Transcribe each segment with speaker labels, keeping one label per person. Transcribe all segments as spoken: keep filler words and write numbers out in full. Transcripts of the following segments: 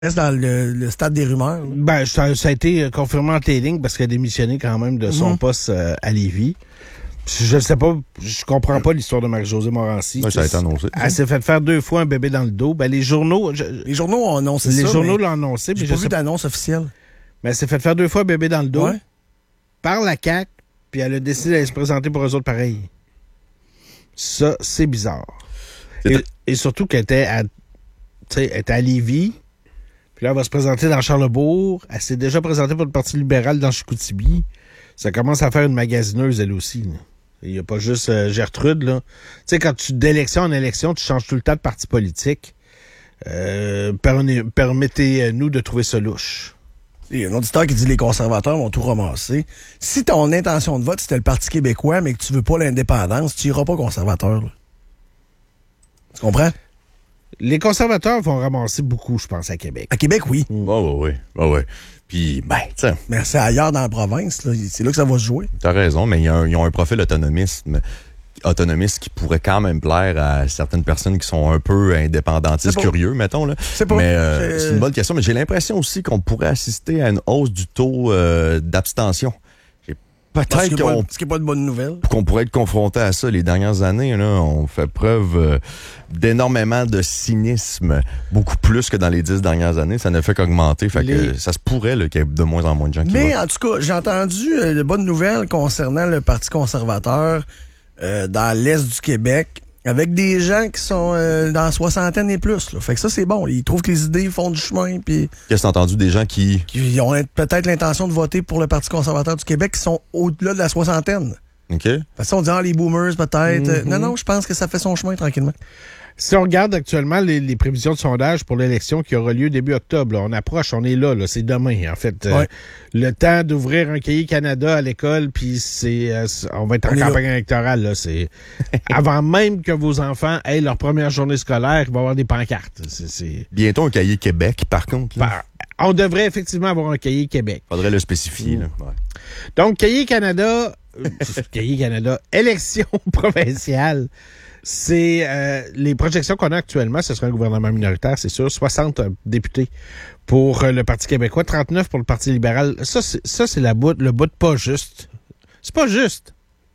Speaker 1: reste dans le, le stade des rumeurs.
Speaker 2: Ben, ça, ça a été confirmé entre les lignes parce qu'elle a démissionné quand même de son mm-hmm. poste euh, à Lévis. Je sais pas, je comprends pas l'histoire de Marie-Josée Morancy.
Speaker 3: Ouais, ça a été annoncé.
Speaker 2: Elle s'est fait faire deux fois un bébé dans le dos. Ben, les journaux... Je,
Speaker 1: les journaux ont annoncé
Speaker 2: les
Speaker 1: ça.
Speaker 2: Les journaux l'ont annoncé.
Speaker 1: J'ai
Speaker 2: mais
Speaker 1: pas
Speaker 2: je
Speaker 1: vu d'annonce officielle.
Speaker 2: Mais elle s'est fait faire deux fois un bébé dans le dos.
Speaker 1: Ouais.
Speaker 2: Par la C A Q, puis elle a décidé d'aller se présenter pour eux autres pareil. Ça, c'est bizarre. Et, et surtout qu'elle était à, elle était à Lévis. Puis là, elle va se présenter dans Charlesbourg. Elle s'est déjà présentée pour le Parti libéral dans Chicoutimi. Ça commence à faire une magasineuse, elle aussi. Il n'y a pas juste euh, Gertrude, là. Tu sais, quand tu d'élection en élection, tu changes tout le temps de parti politique. Euh, permettez-nous de trouver ça louche.
Speaker 1: Il y a un auditeur qui dit que les conservateurs vont tout ramasser. Si ton intention de vote, c'était le Parti québécois, mais que tu veux pas l'indépendance, tu iras pas conservateur. Là. Tu comprends?
Speaker 2: Les conservateurs vont ramasser beaucoup, je pense, à Québec.
Speaker 1: À Québec, oui.
Speaker 3: Oui, oui, oui. Oh, oui. Puis, ben, tiens.
Speaker 1: Mais c'est ailleurs dans la province, là. C'est là que ça va se jouer.
Speaker 3: T'as raison, mais ils ont un profil autonomiste, autonomiste qui pourrait quand même plaire à certaines personnes qui sont un peu indépendantistes, curieux, mettons. Là.
Speaker 1: C'est pas.
Speaker 3: Mais euh, c'est une bonne question, mais j'ai l'impression aussi qu'on pourrait assister à une hausse du taux euh, d'abstention. Peut-être qu'on,
Speaker 1: ce qui n'est pas de bonne nouvelle.
Speaker 3: Qu'on pourrait être confronté à ça. Les dernières années, là, on fait preuve euh, d'énormément de cynisme, beaucoup plus que dans les dix dernières années. Ça ne fait qu'augmenter. Fait les... que ça se pourrait là, qu'il y ait de moins en moins de gens qui
Speaker 1: Mais
Speaker 3: votent.
Speaker 1: En tout cas, j'ai entendu euh, de bonnes nouvelles concernant le Parti conservateur euh, dans l'Est du Québec, avec des gens qui sont euh, dans la soixantaine et plus. Là. Fait que ça, c'est bon. Ils trouvent que les idées font du chemin. Pis
Speaker 3: Qu'est-ce que t'as entendu des gens qui...
Speaker 1: qui ont peut-être l'intention de voter pour le Parti conservateur du Québec qui sont au-delà de la soixantaine.
Speaker 3: OK.
Speaker 1: De toute façon, on dit, ah, les boomers, peut-être.
Speaker 2: Mm-hmm.
Speaker 1: Non, non, je pense que ça fait son chemin tranquillement.
Speaker 2: Si on regarde actuellement les, les prévisions de sondage pour l'élection qui aura lieu début octobre, là, on approche, on est là, là c'est demain, en fait.
Speaker 1: Ouais.
Speaker 2: Euh, le temps d'ouvrir un cahier Canada à l'école, puis c'est, euh, on va être en on campagne électorale. Là, c'est avant même que vos enfants aient leur première journée scolaire, il va y avoir des pancartes. C'est, c'est...
Speaker 3: Bientôt un cahier Québec, par contre. Là.
Speaker 2: Par... On devrait effectivement avoir un cahier Québec.
Speaker 3: Faudrait le spécifier. Là. Ouais.
Speaker 2: Donc, cahier Canada, euh, cahier Canada, élection provinciale. C'est euh, les projections qu'on a actuellement, ce serait un gouvernement minoritaire, c'est sûr, soixante euh, députés pour euh, le Parti québécois, trente-neuf pour le Parti libéral. Ça, c'est, ça, c'est la bout, le bout de pas juste. C'est pas juste.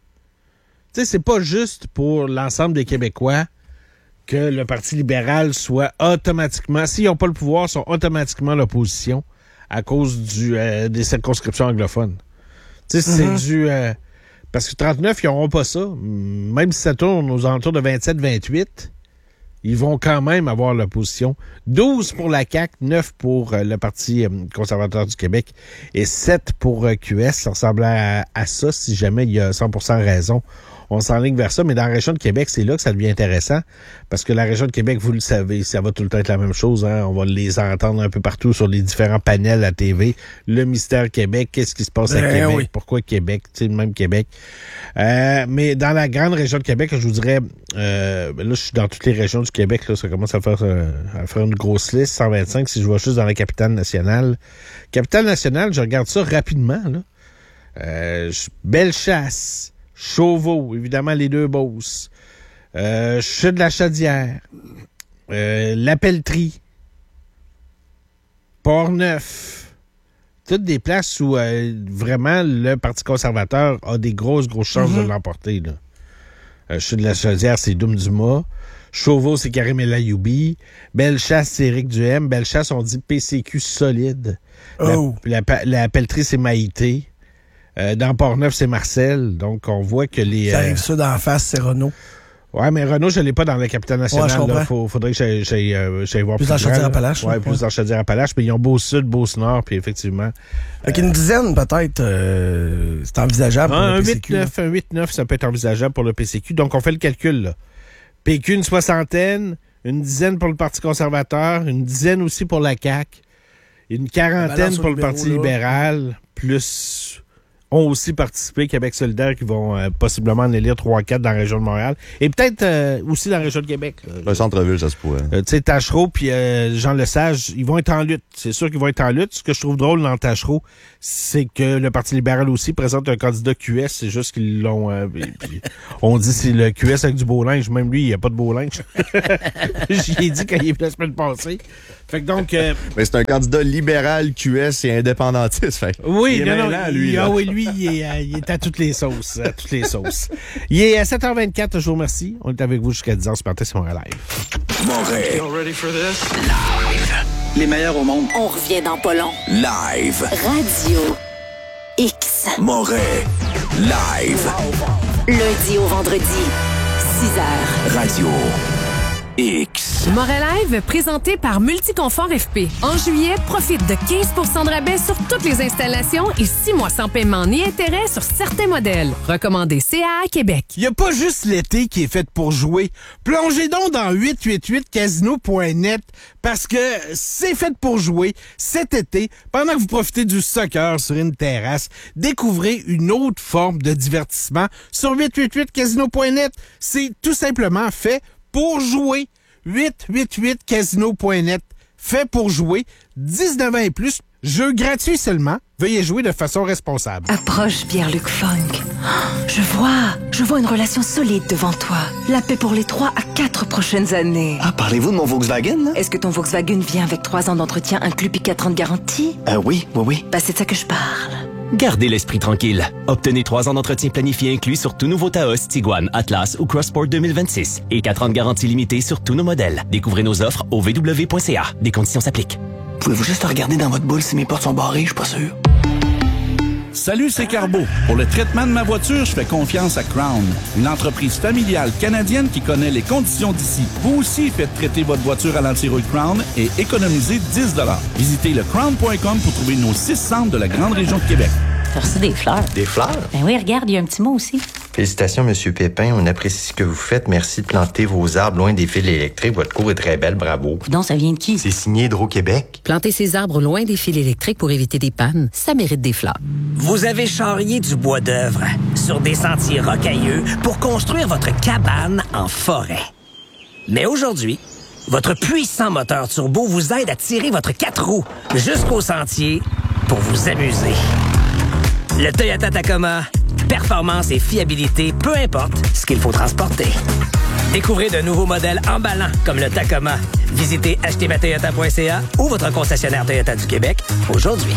Speaker 2: Tu sais, c'est pas juste pour l'ensemble des Québécois que le Parti libéral soit automatiquement, s'ils n'ont pas le pouvoir, sont automatiquement l'opposition à cause du euh, des circonscriptions anglophones. Tu sais, mm-hmm. c'est du... Euh, Parce que trente-neuf, ils n'auront pas ça. Même si ça tourne aux alentours de vingt-sept vingt-huit, ils vont quand même avoir l'opposition. douze pour la C A Q, neuf pour euh, le Parti euh, conservateur du Québec et sept pour euh, Q S. Ça ressemble à, à ça, si jamais il y a cent pour cent raison. On s'enligne vers ça, mais dans la région de Québec, c'est là que ça devient intéressant, parce que la région de Québec, vous le savez, ça va tout le temps être la même chose. Hein? On va les entendre un peu partout sur les différents panels à T V. Le mystère Québec, qu'est-ce qui se passe à
Speaker 1: ben,
Speaker 2: Québec?
Speaker 1: Oui.
Speaker 2: Pourquoi Québec? Tu sais, même Québec. Euh, mais dans la grande région de Québec, je vous dirais, euh, là, je suis dans toutes les régions du Québec, là, ça commence à faire, euh, à faire une grosse liste, cent vingt-cinq, si je vois juste dans la capitale nationale. Capitale nationale, je regarde ça rapidement, là. Euh, Bellechasse, Chauveau, évidemment les deux Beauces, euh, Chute de la Chaudière, euh, La Pelletrie, Port-Neuf, toutes des places où euh, vraiment le Parti conservateur a des grosses, grosses chances mm-hmm. de l'emporter. Là. Euh, Chute de la Chaudière, c'est Doum Dumas. Chauveau, c'est Karim El Ayoubi. Bellechasse, c'est Éric Duhem. Bellechasse, on dit P C Q solide.
Speaker 1: Oh.
Speaker 2: La, la, la Pelletrie, c'est Maïté. Euh, dans Port-Neuf, c'est Marcel. Donc, on voit que les...
Speaker 1: Ça arrive euh... ça d'en face, c'est Renault.
Speaker 2: Ouais, mais Renault, je ne l'ai pas dans la capitale nationale.
Speaker 1: Ouais,
Speaker 2: il faudrait que j'aille, j'aille, euh, j'aille voir
Speaker 1: plus. Plus dans Chaudière-Appalaches.
Speaker 2: Ouais, ouais, plus dans Chaudière-Appalaches. Mais ils ont Beau-Sud, Beau-Nord, puis effectivement...
Speaker 1: Avec euh... une dizaine, peut-être, euh, c'est envisageable pour
Speaker 2: un,
Speaker 1: le P C Q.
Speaker 2: huit neuf, un huit neuf, ça peut être envisageable pour le P C Q. Donc, on fait le calcul, là. P Q, une soixantaine, une dizaine pour le Parti conservateur, une dizaine aussi pour la C A Q, une quarantaine pour le Parti libéral, plus... ont aussi participé, Québec solidaire, qui vont euh, possiblement en élire trois quatre dans la région de Montréal. Et peut-être euh, aussi dans la région de Québec. Là.
Speaker 3: Le centre-ville, ça se pourrait.
Speaker 2: Euh, tu sais, Tachereau puis euh, Jean Lesage, ils vont être en lutte. C'est sûr qu'ils vont être en lutte. Ce que je trouve drôle dans Tachereau, c'est que le Parti libéral aussi présente un candidat Q S. C'est juste qu'ils l'ont... Euh, puis, puis, on dit c'est le Q S avec du beau linge. Même lui, il n'y a pas de beau linge. J'y ai dit quand il est venu la semaine passée. Fait que donc... Euh,
Speaker 3: Mais c'est un candidat libéral, Q S et indépendantiste. Fait.
Speaker 2: Oui,
Speaker 3: il est
Speaker 2: non, non,
Speaker 3: mêlant, lui.
Speaker 2: il,
Speaker 3: Là.
Speaker 2: ah, oui, lui, il est, euh, il est à toutes les sauces. À toutes les sauces. Il est à sept heures vingt-quatre, je vous remercie. On est avec vous jusqu'à dix heures ce matin sur Montréal Live.
Speaker 4: Montréal. Live. Les meilleurs au monde.
Speaker 5: On revient dans pas long.
Speaker 4: Live.
Speaker 5: Radio X.
Speaker 4: Montréal. Live.
Speaker 5: Lundi au vendredi, six heures.
Speaker 4: Radio X.
Speaker 6: Montréal Live, présenté par Multiconfort F P. En juillet, profite de quinze pour cent de rabais sur toutes les installations et six mois sans paiement ni intérêt sur certains modèles. Recommandé C A A Québec.
Speaker 2: Il n'y a pas juste l'été qui est fait pour jouer. Plongez donc dans huit cent quatre-vingt-huit casino point net parce que c'est fait pour jouer cet été. Pendant que vous profitez du soccer sur une terrasse, découvrez une autre forme de divertissement sur huit cent quatre-vingt-huit casino point net. C'est tout simplement fait pour jouer. huit cent quatre-vingt-huit casino point net. Fait pour jouer. dix-neuf ans et plus. Jeu gratuit seulement. Veuillez jouer de façon responsable.
Speaker 7: Approche Pierre-Luc Funk. Je vois, je vois une relation solide devant toi. La paix pour les trois à quatre prochaines années.
Speaker 8: Ah, parlez-vous de mon Volkswagen, là?
Speaker 7: Est-ce que ton Volkswagen vient avec trois ans d'entretien inclus puis quatre ans de garantie?
Speaker 8: Euh, oui, oui, oui.
Speaker 7: Bah, c'est de ça que je parle.
Speaker 9: Gardez l'esprit tranquille. Obtenez trois ans d'entretien planifié inclus sur tout nouveau Taos, Tiguan, Atlas ou Crossport deux mille vingt-six et quatre ans de garantie limitée sur tous nos modèles. Découvrez nos offres au v w point c a. Des conditions s'appliquent.
Speaker 8: Pouvez-vous juste regarder dans votre boule si mes portes sont barrées? Je suis pas sûr.
Speaker 10: Salut, c'est Carbo. Pour le traitement de ma voiture, je fais confiance à Crown, une entreprise familiale canadienne qui connaît les conditions d'ici. Vous aussi faites traiter votre voiture à l'anti-rouille Crown et économisez dix dollars. Visitez le crown point com pour trouver nos six centres de la grande région de Québec.
Speaker 11: T'as reçu des fleurs.
Speaker 8: Des fleurs?
Speaker 11: Ben oui, regarde, il y a un petit mot aussi.
Speaker 12: Félicitations, Monsieur Pépin. On apprécie ce que vous faites. Merci de planter vos arbres loin des fils électriques. Votre cour est très belle. Bravo.
Speaker 11: Donc, ça vient de qui?
Speaker 12: C'est signé Hydro-Québec.
Speaker 13: Planter ces arbres loin des fils électriques pour éviter des pannes, ça mérite des fleurs.
Speaker 14: Vous avez charrié du bois d'œuvre sur des sentiers rocailleux pour construire votre cabane en forêt. Mais aujourd'hui, votre puissant moteur turbo vous aide à tirer votre quatre roues jusqu'au sentier pour vous amuser. Le Toyota Tacoma, performance et fiabilité, peu importe ce qu'il faut transporter. Découvrez de nouveaux modèles emballants comme le Tacoma. Visitez acheter ma toyota point c a ou votre concessionnaire Toyota du Québec aujourd'hui.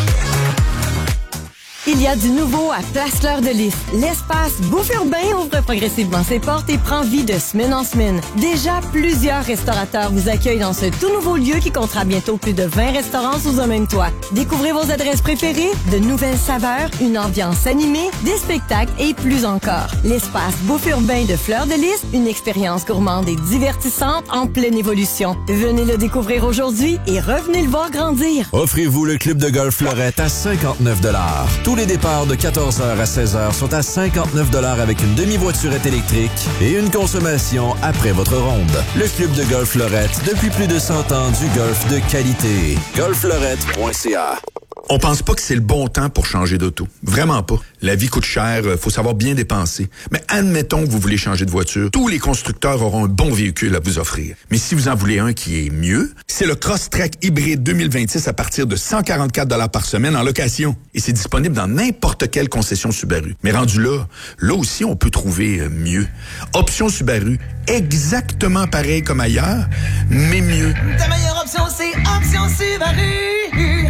Speaker 15: Il y a du nouveau à Place-Fleur de Lys. L'espace Bouffe Urbain ouvre progressivement ses portes et prend vie de semaine en semaine. Déjà, plusieurs restaurateurs vous accueillent dans ce tout nouveau lieu qui comptera bientôt plus de vingt restaurants sous un même toit. Découvrez vos adresses préférées, de nouvelles saveurs, une ambiance animée, des spectacles et plus encore. L'espace Bouffe Urbain de Fleur de Lys, une expérience gourmande et divertissante en pleine évolution. Venez le découvrir aujourd'hui et revenez le voir grandir.
Speaker 16: Offrez-vous le club de golf Fleurette à cinquante-neuf dollars. Tous les départs de quatorze heures à seize heures sont à cinquante-neuf dollars avec une demi-voiturette électrique et une consommation après votre ronde. Le club de golf Fleurette, depuis plus de cent ans, du golf de qualité. golf fleurette point c a.
Speaker 17: On pense pas que c'est le bon temps pour changer d'auto. Vraiment pas. La vie coûte cher, faut savoir bien dépenser. Mais admettons que vous voulez changer de voiture. Tous les constructeurs auront un bon véhicule à vous offrir. Mais si vous en voulez un qui est mieux, c'est le Crosstrek hybride deux mille vingt-six à partir de cent quarante-quatre dollars par semaine en location. Et c'est disponible dans n'importe quelle concession Subaru. Mais rendu là, là aussi on peut trouver mieux. Option Subaru, exactement pareil comme ailleurs, mais mieux.
Speaker 18: Ta meilleure option, c'est Option Subaru.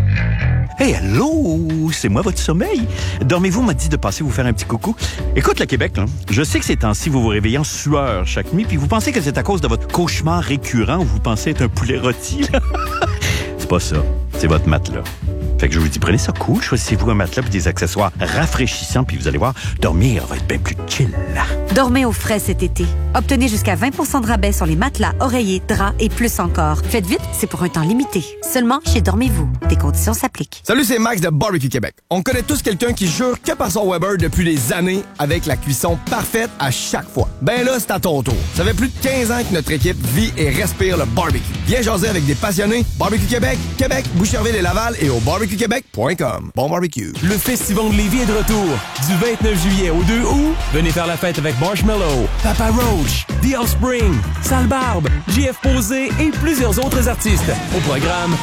Speaker 19: Hey, allô, c'est moi votre sommeil. Dormez-vous m'a dit de passer vous faire un petit coucou. Écoute, le Québec, là, je sais que ces temps-ci, vous vous réveillez en sueur chaque nuit, puis vous pensez que c'est à cause de votre cauchemar récurrent où vous pensez être un poulet rôti. Là. C'est pas ça, c'est votre matelas. Fait que je vous dis, prenez ça cool, choisissez-vous un matelas et des accessoires rafraîchissants, puis vous allez voir, dormir va être bien plus chill.
Speaker 20: Dormez au frais cet été. Obtenez jusqu'à vingt pour cent de rabais sur les matelas, oreillers, draps et plus encore. Faites vite, c'est pour un temps limité. Seulement chez Dormez-vous. Des conditions s'appliquent.
Speaker 21: Salut, c'est Max de Barbecue Québec. On connaît tous quelqu'un qui jure que par son Weber depuis des années avec la cuisson parfaite à chaque fois. Ben là, c'est à ton tour. Ça fait plus de quinze ans que notre équipe vit et respire le barbecue. Viens jaser avec des passionnés. Barbecue Québec, Québec, Boucherville et Laval et au barbecue québec point com. Bon barbecue.
Speaker 22: Le Festival de Lévis est de retour. Du vingt-neuf juillet au deux août, venez faire la fête avec Marshmello, Papa Roach, The Offspring, Sale Barbe, J F Posé et plusieurs autres artistes. Au programme,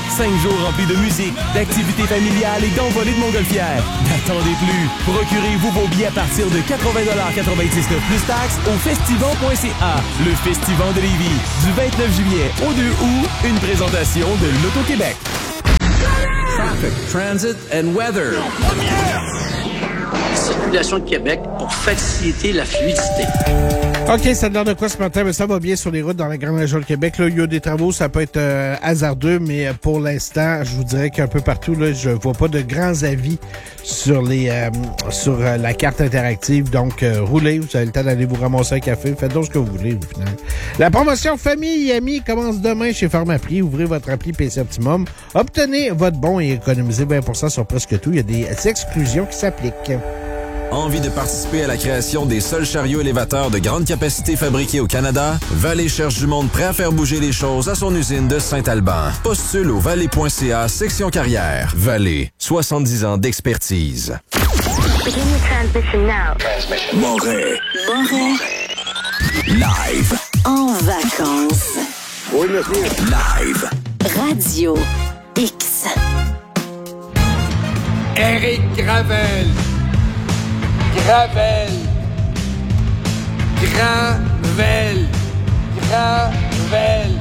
Speaker 22: Cinq jours remplis de musique, d'activités familiales et d'envolées de montgolfières. N'attendez plus. Procurez-vous vos billets à partir de quatre-vingts dollars quatre-vingt-dix-neuf plus taxes au festival point c a. Le Festival de Lévis, du vingt-neuf juillet au deux août, une présentation de l'Auto-Québec.
Speaker 1: Traffic, transit and weather. Circulation de Québec pour faciliter la fluidité.
Speaker 2: OK, ça donne de quoi ce matin? Mais ça va bien sur les routes dans la grande région de Québec. Là, il y a des travaux, ça peut être euh, hasardeux, mais pour l'instant, je vous dirais qu'un peu partout, là, je vois pas de grands avis sur les euh, sur euh, la carte interactive. Donc, euh, roulez, vous avez le temps d'aller vous ramasser un café. Faites donc ce que vous voulez, au final. La promotion Famille et Amis commence demain chez Pharmaprix. Ouvrez votre appli P C Optimum. Obtenez votre bon et économisez vingt pour cent sur presque tout. Il y a des exclusions qui s'appliquent.
Speaker 16: Envie de participer à la création des seuls chariots élévateurs de grande capacité fabriqués au Canada? Vallée cherche du monde prêt à faire bouger les choses à son usine de Saint-Alban. Postule au vallée point c a section carrière. Vallée, soixante-dix ans d'expertise.
Speaker 5: Moret. Moret. Live. En vacances.
Speaker 18: Oui, merci.
Speaker 5: Live. Radio X.
Speaker 18: Éric Gravel. Gravel. Gravel. Gravel.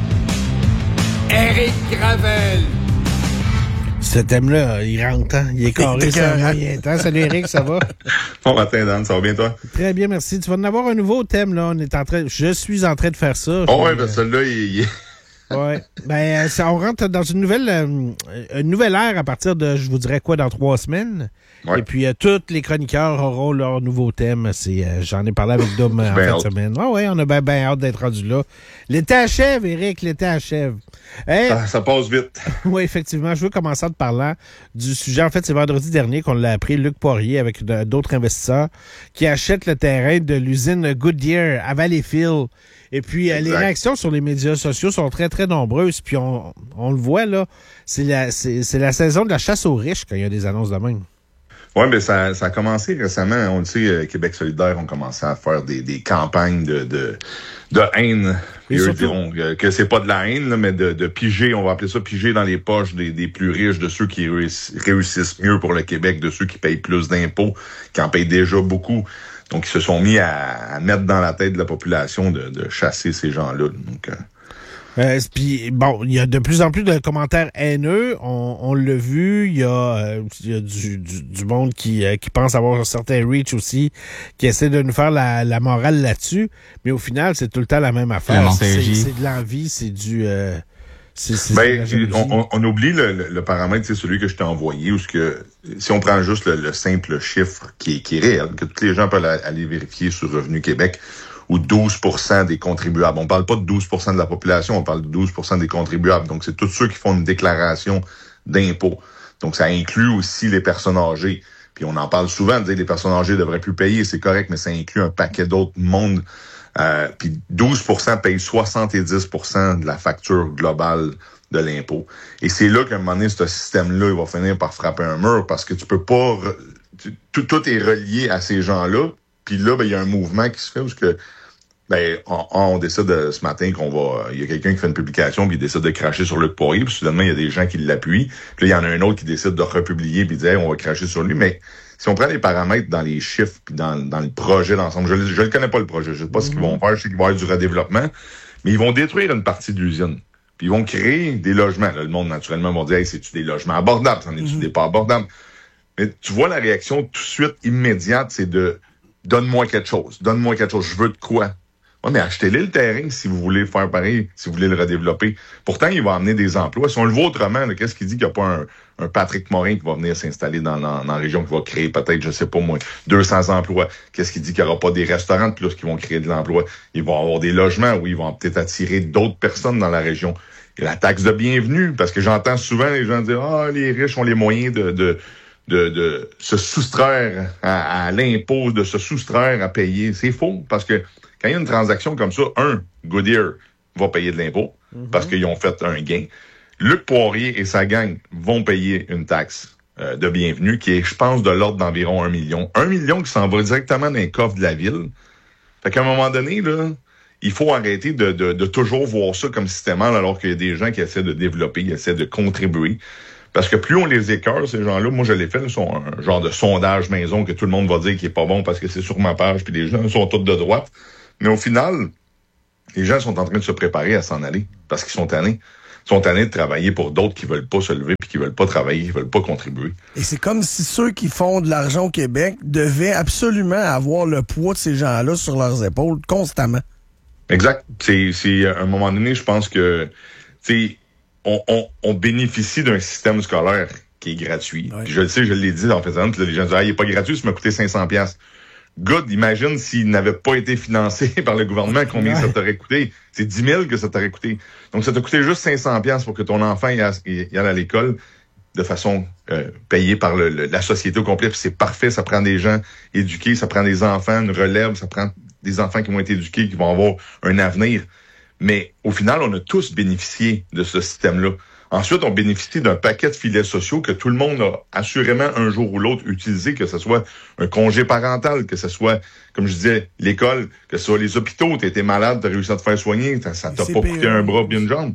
Speaker 18: Éric Gravel.
Speaker 2: Ce thème-là, il rentre, hein? Il est carré, ça moyen temps. Salut Éric, ça va?
Speaker 3: Bon matin, Dan, ça va bien, toi?
Speaker 2: Très bien, merci. Tu vas en avoir un nouveau thème, là. On est en train, je suis en train de faire ça.
Speaker 3: Oh, ouais, ben celui-là, il est...
Speaker 2: Ouais. Ben, ça, on rentre dans une nouvelle, euh, une nouvelle ère à partir de, je vous dirais quoi, dans trois semaines. Ouais. Et puis, euh, tous les chroniqueurs auront leur nouveau thème. C'est, euh, j'en ai parlé avec Dom en fin de semaine. Ouais, ouais, on a bien ben hâte d'être rendu là. L'été achève, Éric, l'été achève. Hey,
Speaker 3: ça, ça passe vite.
Speaker 2: Oui, effectivement. Je veux commencer en te parlant du sujet. En fait, c'est vendredi dernier qu'on l'a appris, Luc Poirier, avec de, d'autres investisseurs, qui achètent le terrain de l'usine Goodyear à Valleyfield. Et puis, euh, les réactions sur les médias sociaux sont très, très nombreuses. Puis, on, on le voit, là, c'est la, c'est, c'est la saison de la chasse aux riches quand il y a des annonces de même.
Speaker 3: Oui, mais ça, ça a commencé récemment. On le sait, Québec solidaire ont commencé à faire des, des campagnes de, de, de haine. Et eux diront que c'est pas de la haine, là, mais de, de piger, on va appeler ça piger dans les poches des, des plus riches, de ceux qui réussissent mieux pour le Québec, de ceux qui payent plus d'impôts, qui en payent déjà beaucoup. Donc, ils se sont mis à, à mettre dans la tête de la population de, de chasser ces gens-là. Donc, euh...
Speaker 2: Euh, puis bon, il y a de plus en plus de commentaires haineux. On, on l'a vu. Il y a, euh, il y a du, du, du monde qui, euh, qui pense avoir un certain reach aussi, qui essaie de nous faire la, la morale là-dessus. Mais au final, c'est tout le temps la même affaire. La c'est, c'est de l'envie, c'est du... Euh, c'est, c'est
Speaker 3: ben, on, on oublie le, le, le paramètre, c'est celui que je t'ai envoyé, où ce que si on prend juste le, le simple chiffre qui est, qui est réel, que tous les gens peuvent aller vérifier sur Revenu Québec, ou douze pour cent des contribuables. On parle pas de douze pour cent de la population, on parle de douze pour cent des contribuables. Donc, c'est tous ceux qui font une déclaration d'impôt. Donc, ça inclut aussi les personnes âgées. Puis, on en parle souvent, de dire que les personnes âgées devraient plus payer, c'est correct, mais ça inclut un paquet d'autres mondes. Euh, puis, douze pour cent payent soixante-dix pour cent de la facture globale de l'impôt. Et c'est là qu'à un moment donné, ce système-là, il va finir par frapper un mur, parce que tu peux pas... Tu, tout, tout est relié à ces gens-là. Puis là, ben, il y a un mouvement qui se fait où que, ben, on, on décide de, ce matin qu'on va, il y a quelqu'un qui fait une publication puis il décide de cracher sur Luc Poirier, puis soudainement, il y a des gens qui l'appuient. Puis là, il y en a un autre qui décide de republier puis dit, hey, on va cracher sur lui. Mais si on prend les paramètres dans les chiffres puis dans, dans le projet d'ensemble, je ne le connais pas le projet, je sais pas mm-hmm. ce qu'ils vont faire, je sais qu'il va y avoir du redéveloppement, mais ils vont détruire une partie de l'usine. Puis ils vont créer des logements. Là, le monde, naturellement, va dire, hey, c'est-tu des logements abordables? C'en est-tu mm-hmm. des pas abordables? Mais tu vois la réaction tout de suite immédiate, c'est de donne-moi quelque chose, donne-moi quelque chose, je veux de quoi? Ouais, mais achetez-le le terrain si vous voulez faire pareil, si vous voulez le redévelopper. Pourtant, il va amener des emplois. Si on le voit autrement, là, qu'est-ce qu'il dit qu'il n'y a pas un, un Patrick Morin qui va venir s'installer dans, dans, dans la région, qui va créer peut-être, je sais pas moi, deux cents emplois? Qu'est-ce qu'il dit qu'il n'y aura pas des restaurants de plus qui vont créer de l'emploi? Ils vont avoir des logements, oui, ils vont peut-être attirer d'autres personnes dans la région. Et la taxe de bienvenue, parce que j'entends souvent les gens dire « Ah, les riches ont les moyens de... de De, de se soustraire à, à l'impôt, de se soustraire à payer. C'est faux, parce que quand il y a une transaction comme ça, un, Goodyear va payer de l'impôt, mm-hmm. parce qu'ils ont fait un gain. Luc Poirier et sa gang vont payer une taxe euh, de bienvenue qui est, je pense, de l'ordre d'environ un million. Un million qui s'en va directement dans les coffres de la ville. Fait qu'à un moment donné, là, il faut arrêter de, de, de toujours voir ça comme systémal alors qu'il y a des gens qui essaient de développer, qui essaient de contribuer. Parce que plus on les écœure, ces gens-là, moi je l'ai fait, c'est un genre de sondage maison que tout le monde va dire qu'il est pas bon parce que c'est sur ma page, puis les gens sont tous de droite. Mais au final, les gens sont en train de se préparer à s'en aller parce qu'ils sont tannés. Ils sont tannés de travailler pour d'autres qui veulent pas se lever puis qui veulent pas travailler, qui veulent pas contribuer.
Speaker 4: Et c'est comme si ceux qui font de l'argent au Québec devaient absolument avoir le poids de ces gens-là sur leurs épaules constamment.
Speaker 3: Exact. C'est, c'est à un moment donné, je pense que tu on, on, on bénéficie d'un système scolaire qui est gratuit. Ouais. Je le sais, je l'ai dit en faisant, les gens disent ah, il est pas gratuit, ça m'a coûté cinq cents dollars. Good, imagine s'il n'avait pas été financé par le gouvernement, combien ouais. ça t'aurait coûté? C'est dix mille que ça t'aurait coûté. Donc, ça t'a coûté juste cinq cents dollars pour que ton enfant y aille à l'école de façon euh, payée par le, le, la société au complet. Puis c'est parfait, ça prend des gens éduqués, ça prend des enfants, une relève, ça prend des enfants qui vont être éduqués, qui vont avoir un avenir. Mais au final, on a tous bénéficié de ce système-là. Ensuite, on bénéficie d'un paquet de filets sociaux que tout le monde a assurément un jour ou l'autre utilisé, que ce soit un congé parental, que ce soit, comme je disais, l'école, que ce soit les hôpitaux, t'as été malade, t'as réussi à te faire soigner, ça, ça t'a pas coûté un bras puis une jambe.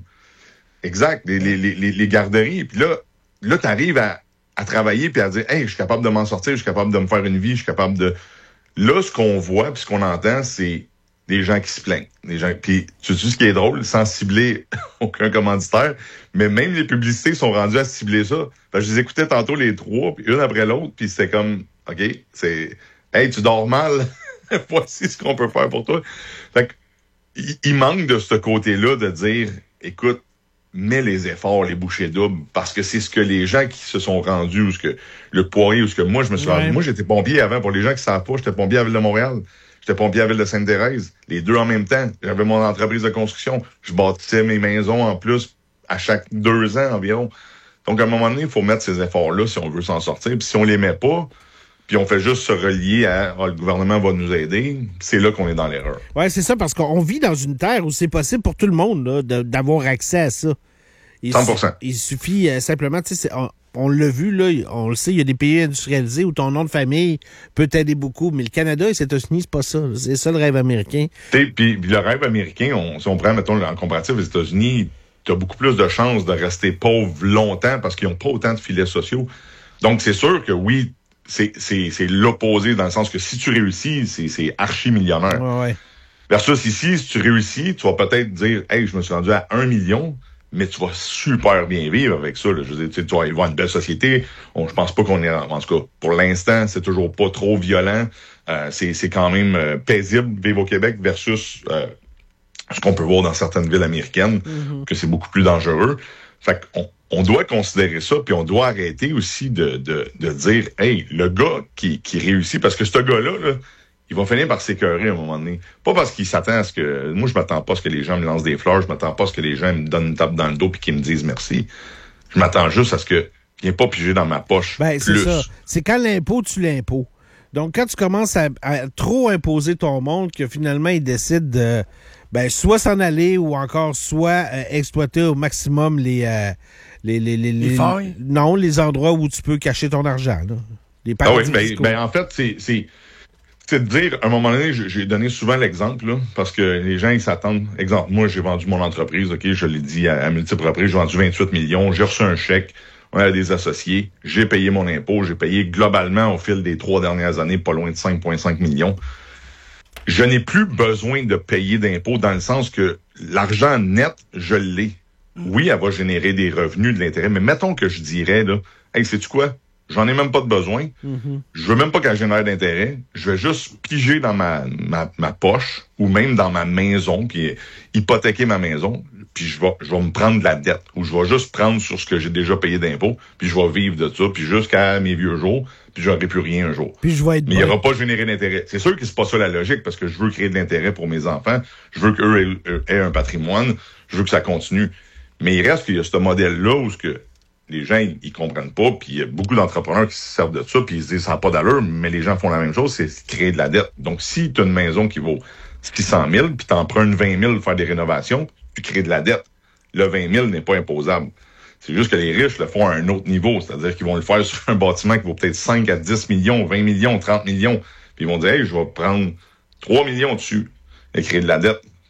Speaker 3: Exact, les, les, les, les garderies. Puis là, là t'arrives à, à travailler puis à dire, hey, je suis capable de m'en sortir, je suis capable de me faire une vie, je suis capable de... Là, ce qu'on voit puis ce qu'on entend, c'est des gens qui se plaignent. Des gens, puis tu sais ce qui est drôle, sans cibler aucun commanditaire, mais même les publicités sont rendues à cibler ça. Parce que je les écoutais tantôt les trois, puis une après l'autre, puis c'était comme, OK, c'est, hey, tu dors mal, voici ce qu'on peut faire pour toi. Fait que, il, il manque de ce côté-là de dire, écoute, mets les efforts, les bouchées doubles, parce que c'est ce que les gens qui se sont rendus, ou ce que le poirier, ou ce que moi, je me suis ouais. rendu. Moi, j'étais pompier avant, pour les gens qui savent pas, j'étais pompier à Ville de Montréal. J'étais pompier à Ville de Sainte-Thérèse, les deux en même temps. J'avais mon entreprise de construction. Je bâtissais mes maisons en plus à chaque deux ans environ. Donc, à un moment donné, il faut mettre ces efforts-là si on veut s'en sortir. Puis si on les met pas, puis on fait juste se relier à oh, « le gouvernement va nous aider », c'est là qu'on est dans l'erreur.
Speaker 2: Oui, c'est ça, parce qu'on vit dans une terre où c'est possible pour tout le monde là, de, d'avoir accès à ça. Il
Speaker 3: cent pour cent.
Speaker 2: Su- il suffit euh, simplement, tu sais, on, on l'a vu, là, on le sait, il y a des pays industrialisés où ton nom de famille peut t'aider beaucoup, mais le Canada et les États-Unis, c'est pas ça. C'est ça le rêve américain.
Speaker 3: Puis, puis le rêve américain, on, si on prend, mettons, en comparatif aux États-Unis, tu as beaucoup plus de chances de rester pauvre longtemps parce qu'ils n'ont pas autant de filets sociaux. Donc, c'est sûr que oui, c'est, c'est, c'est l'opposé dans le sens que si tu réussis, c'est, c'est archi-millionnaire.
Speaker 2: Ouais, ouais.
Speaker 3: Versus ici, si tu réussis, tu vas peut-être dire « Hey, je me suis rendu à un million », mais tu vas super bien vivre avec ça. Là. Je veux dire, tu, sais, tu vas avoir une belle société. On, je pense pas qu'on est... En tout cas, pour l'instant, c'est toujours pas trop violent. Euh, c'est, c'est quand même euh, paisible vivre au Québec versus euh, ce qu'on peut voir dans certaines villes américaines, mm-hmm. que c'est beaucoup plus dangereux. Fait qu'on on doit considérer ça, puis on doit arrêter aussi de, de, de dire « Hey, le gars qui, qui réussit... » Parce que ce gars-là, là, il va finir par s'écœurer à un moment donné. Pas parce qu'il s'attend à ce que... Moi, je m'attends pas à ce que les gens me lancent des fleurs. Je m'attends pas à ce que les gens me donnent une tape dans le dos puis qu'ils me disent merci. Je m'attends juste à ce que il n'est pas pigé dans ma poche.
Speaker 2: Ben, c'est
Speaker 3: plus.
Speaker 2: ça. C'est quand l'impôt, tu l'impôt. Donc, quand tu commences à, à trop imposer ton monde, que finalement, il décide de ben, soit s'en aller ou encore soit euh, exploiter au maximum les... Euh, les, les, les,
Speaker 4: les, les failles?
Speaker 2: Non, les endroits où tu peux cacher ton argent. Là. Les
Speaker 3: ah oui, ben, ben, en fait, c'est... c'est... C'est de dire, à un moment donné, j'ai donné souvent l'exemple, là, parce que les gens, ils s'attendent. Exemple, moi, j'ai vendu mon entreprise, OK, je l'ai dit à, à multiples reprises, j'ai vendu vingt-huit millions, j'ai reçu un chèque, on a des associés, j'ai payé mon impôt, j'ai payé globalement au fil des trois dernières années pas loin de cinq virgule cinq millions. Je n'ai plus besoin de payer d'impôts dans le sens que l'argent net, je l'ai. Oui, elle va générer des revenus, de l'intérêt, mais mettons que je dirais, là, hey, sais-tu quoi? J'en ai même pas de besoin. Mm-hmm. Je veux même pas qu'elle génère d'intérêt. Je vais juste piger dans ma, ma, ma poche ou même dans ma maison, puis hypothéquer ma maison, puis je vais, je vais me prendre de la dette ou je vais juste prendre sur ce que j'ai déjà payé d'impôts, puis je vais vivre de ça, puis jusqu'à mes vieux jours, puis j'aurai plus rien un jour.
Speaker 2: Puis je vais être
Speaker 3: Mais il n'y aura pas généré d'intérêt. C'est sûr que c'est pas ça la logique, parce que je veux créer de l'intérêt pour mes enfants. Je veux qu'eux aient, aient un patrimoine. Je veux que ça continue. Mais il reste qu'il y a ce modèle-là où ce que les gens, ils, ils comprennent pas, puis il y a beaucoup d'entrepreneurs qui se servent de ça, puis ils se disent ça n'a pas d'allure, mais les gens font la même chose, c'est créer de la dette. Donc, si tu as une maison qui vaut six cent mille, puis tu empruntes vingt mille pour faire des rénovations, tu crées de la dette. Le vingt mille n'est pas imposable. C'est juste que les riches le font à un autre niveau, c'est-à-dire qu'ils vont le faire sur un bâtiment qui vaut peut-être cinq à dix millions, vingt millions, trente millions, puis ils vont dire, hey, je vais prendre trois millions dessus et créer de la dette.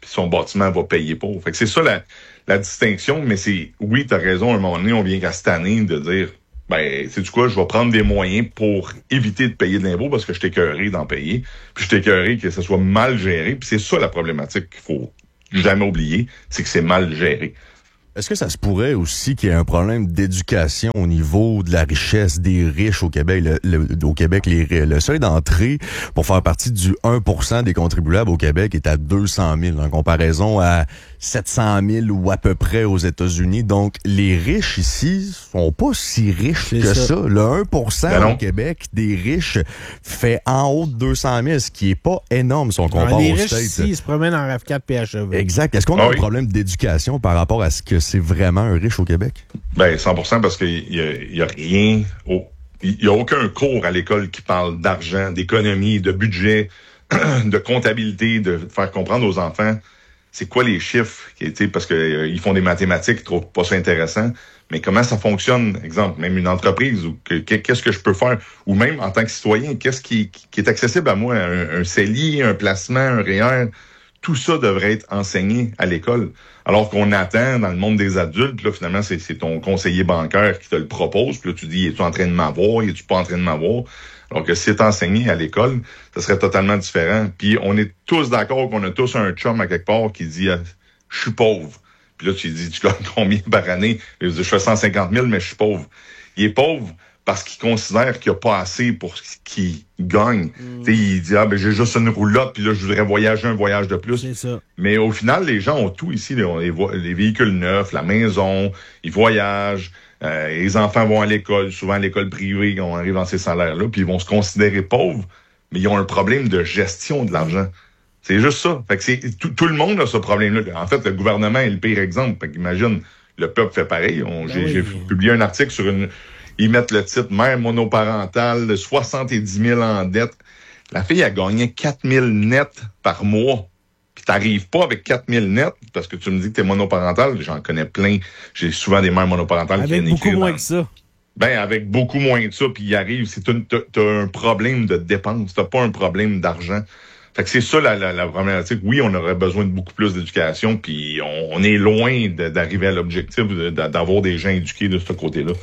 Speaker 3: puis son bâtiment va payer pour. Fait que c'est ça la, la distinction, mais c'est, oui, t'as raison, à un moment donné, on vient qu'à cette année de dire, ben, sais-tu quoi, je vais prendre des moyens pour éviter de payer de l'impôt parce que je suis écœuré d'en payer, puis je suis écœuré que ça soit mal géré, puis c'est ça la problématique qu'il faut jamais oublier, c'est que c'est mal géré.
Speaker 6: Est-ce que ça se pourrait aussi qu'il y ait un problème d'éducation au niveau de la richesse des riches au Québec? Le, le, au Québec, les, le seuil d'entrée pour faire partie du un pour cent des contribuables au Québec est à deux cent mille, en comparaison à sept cent mille ou à peu près aux États-Unis. Donc, les riches ici sont pas si riches c'est que ça. ça. Le un pour cent ben au Québec des riches fait en haut de deux cent mille, ce qui est pas énorme si on compare
Speaker 2: les
Speaker 6: aux
Speaker 2: riches
Speaker 6: States.
Speaker 2: ici, ils se promènent en RAV quatre P H E V.
Speaker 6: Exact. Est-ce qu'on a ah, un oui. problème d'éducation par rapport à ce que c'est vraiment un riche au Québec?
Speaker 3: Ben, cent pour cent parce qu'il y a, il y a rien, au, il y a aucun cours à l'école qui parle d'argent, d'économie, de budget, de comptabilité, de faire comprendre aux enfants c'est quoi les chiffres, parce que euh, ils font des mathématiques, ils trouvent pas ça intéressant, mais comment ça fonctionne, exemple, même une entreprise, ou que, qu'est-ce que je peux faire, ou même en tant que citoyen, qu'est-ce qui, qui est accessible à moi, un, un C E L I, un placement, un R E E R, tout ça devrait être enseigné à l'école. Alors qu'on attend dans le monde des adultes, là, finalement, c'est, c'est ton conseiller bancaire qui te le propose. Puis là, tu dis, es-tu en train de m'avoir? Es-tu pas en train de m'avoir? Alors que si c'est enseigné à l'école, ça serait totalement différent. Puis on est tous d'accord qu'on a tous un chum à quelque part qui dit, je suis pauvre. Puis là, tu lui dis, tu gagnes combien par année? Il dit, je fais cent cinquante mille, mais je suis pauvre. Il est pauvre parce qu'il considère qu'il n'y a pas assez pour ce qu'il gagne. Mm. Il dit, ah, ben, j'ai juste une roulotte, puis là, je voudrais voyager un voyage de plus.
Speaker 2: C'est ça.
Speaker 3: Mais au final, les gens ont tout ici. Là, les, vo- les véhicules neufs, la maison, ils voyagent, euh, les enfants vont à l'école, souvent à l'école privée, on arrive dans ces salaires-là, puis ils vont se considérer pauvres, mais ils ont un problème de gestion de l'argent. C'est juste ça. Fait que c'est, tout, tout le monde a ce problème-là. En fait, le gouvernement est le pire exemple. Fait qu'imagine, le peuple fait pareil. On, ben j'ai, oui. j'ai publié un article sur une... Ils mettent le titre « Mère monoparentale, soixante-dix mille en dette ». La fille a gagné quatre mille net par mois. Puis t'arrives pas avec quatre mille net, parce que tu me dis que t'es monoparentale. J'en connais plein. J'ai souvent des mères monoparentales
Speaker 2: avec
Speaker 3: qui viennent
Speaker 2: beaucoup
Speaker 3: écrire
Speaker 2: moins
Speaker 3: dans...
Speaker 2: que ça.
Speaker 3: Ben, avec beaucoup moins que ça, puis il arrive, c'est une, t'as, t'as un problème de dépense. T'as pas un problème d'argent. Fait que c'est ça la, la, la problématique. Oui, on aurait besoin de beaucoup plus d'éducation, puis on, on est loin de, d'arriver à l'objectif de, de, d'avoir des gens éduqués de ce côté-là.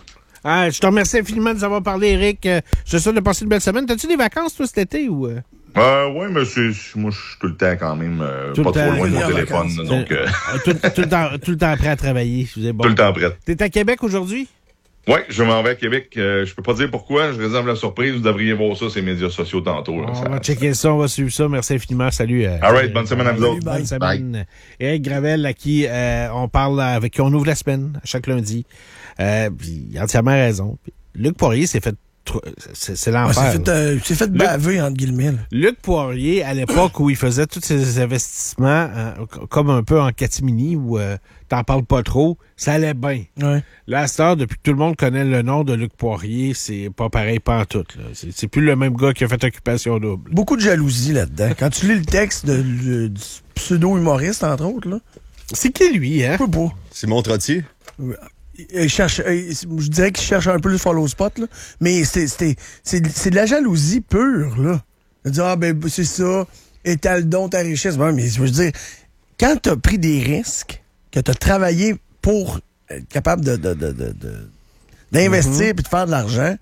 Speaker 2: Ah, je te remercie infiniment de nous avoir parlé, Eric. Euh, je te souhaite de passer une belle semaine. T'as-tu des vacances, toi, cet été? ou euh...
Speaker 3: Euh, oui, mais c'est, moi, je suis tout le temps quand même euh, pas trop loin de mon téléphone. Là, donc, euh...
Speaker 2: tout, tout, le temps, tout le temps prêt à travailler. Je disais, bon.
Speaker 3: Tout le temps prêt.
Speaker 2: T'es à Québec aujourd'hui?
Speaker 3: Oui, je m'en vais à Québec. Euh, je peux pas dire pourquoi. Je réserve la surprise. Vous devriez voir ça, ces médias sociaux tantôt. Là.
Speaker 2: On
Speaker 3: ça,
Speaker 2: va checker ça, on va suivre ça. Merci infiniment. Salut. Euh,
Speaker 3: All right, bonne semaine à vous autres.
Speaker 2: Bonne semaine. Eric Gravel, à qui euh, on parle, avec qui on ouvre la semaine, à chaque lundi. Euh, puis, il a entièrement raison. Puis, Luc Poirier s'est fait... C'est, c'est l'enfer.
Speaker 4: Ouais, c'est, fait, euh, c'est fait baver, Luc, entre guillemets. Là.
Speaker 2: Luc Poirier, à l'époque où il faisait tous ses investissements, euh, comme un peu en catimini, où euh, t'en parles pas trop, ça allait bien.
Speaker 4: Ouais.
Speaker 2: Là, à cette heure, depuis que tout le monde connaît le nom de Luc Poirier, c'est pas pareil pantoute. Là. C'est, c'est plus le même gars qui a fait Occupation Double.
Speaker 4: Beaucoup de jalousie là-dedans. Quand tu lis le texte de, de, du pseudo-humoriste, entre autres, là.
Speaker 2: C'est qui, lui, hein?
Speaker 4: Je sais pas.
Speaker 6: Simon Trottier?
Speaker 4: Ouais. Il cherche, je dirais qu'il cherche un peu le follow spot, là. Mais c'est, c'est, c'est, c'est de la jalousie pure, là. De dire, ah, ben, c'est ça, étale donc ta richesse. Ben, mais je veux dire, quand t'as pris des risques, que t'as travaillé pour être capable de, de, de, de, de d'investir mm-hmm. puis de faire de l'argent,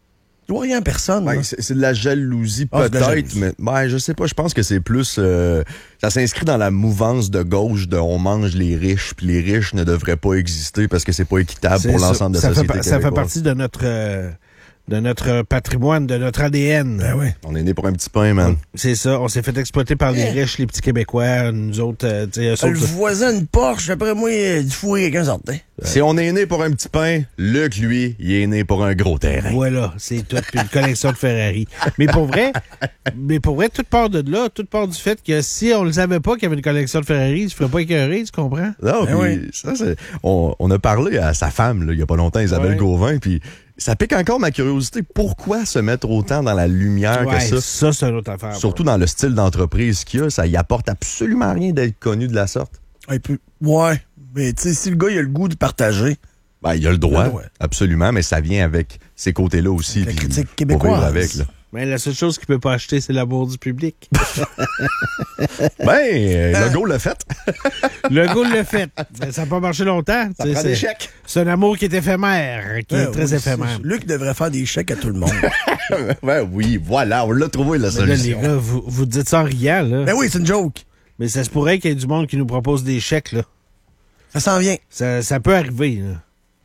Speaker 4: tu vois rien à personne.
Speaker 6: Ben, c'est, c'est de la jalousie, ah, peut-être, la jalousie. Mais ben, je sais pas, je pense que c'est plus... Euh, ça s'inscrit dans la mouvance de gauche de on mange les riches, puis les riches ne devraient pas exister parce que c'est pas équitable c'est pour ça, l'ensemble de la société
Speaker 2: fait, Ça fait partie de notre... Euh, de notre patrimoine, de notre A D N.
Speaker 4: Ben oui.
Speaker 6: On est né pour un petit pain, man.
Speaker 2: C'est ça. On s'est fait exploiter par les riches, les petits Québécois, nous autres. Euh,
Speaker 4: le voisin, une Porsche, après moi, du fourré, quelqu'un sortait.
Speaker 6: Si on est né pour un petit pain, Luc, lui, il est né pour un gros terrain.
Speaker 2: Voilà, c'est tout. Puis une collection de Ferrari. Mais pour vrai, mais pour vrai, toute part de là, toute part du fait que si on ne le savait pas qu'il y avait une collection de Ferrari, il se ferait pas écœurer, tu comprends?
Speaker 6: Non,
Speaker 2: ben
Speaker 6: puis
Speaker 2: oui.
Speaker 6: ça, c'est... On, on a parlé à sa femme, là, il y a pas longtemps, Isabelle ouais. Gauvin, puis ça pique encore ma curiosité. Pourquoi se mettre autant dans la lumière
Speaker 2: ouais,
Speaker 6: que ça?
Speaker 2: Ça, c'est une autre affaire.
Speaker 6: Surtout dans le style d'entreprise qu'il y a, ça y apporte absolument rien d'être connu de la sorte.
Speaker 4: Ouais, puis, ouais. Mais tu sais, si le gars, il a le goût de partager...
Speaker 6: Ben, il a le droit, le droit, absolument, mais ça vient avec ces côtés-là aussi.
Speaker 4: La critique québécoise.
Speaker 6: Avec, là.
Speaker 2: Mais la seule chose qu'il peut pas acheter, c'est l'amour du public.
Speaker 6: ben, euh, Legault l'a fait.
Speaker 2: Legault l'a fait. Ben, ça n'a pas marché longtemps.
Speaker 6: Ça prend des chèques.
Speaker 2: C'est un amour qui est éphémère, qui
Speaker 4: ouais,
Speaker 2: est très
Speaker 4: oui,
Speaker 2: éphémère.
Speaker 4: Luc devrait faire des chèques à tout le monde.
Speaker 6: ben oui, voilà, on l'a trouvé, la
Speaker 2: Mais
Speaker 6: solution.
Speaker 2: là, les gars, vous, vous dites ça en riant, là.
Speaker 4: Ben oui, c'est une joke.
Speaker 2: Mais ça se pourrait qu'il y ait du monde qui nous propose des chèques, là.
Speaker 4: Ça s'en vient.
Speaker 2: Ça, ça peut arriver, là.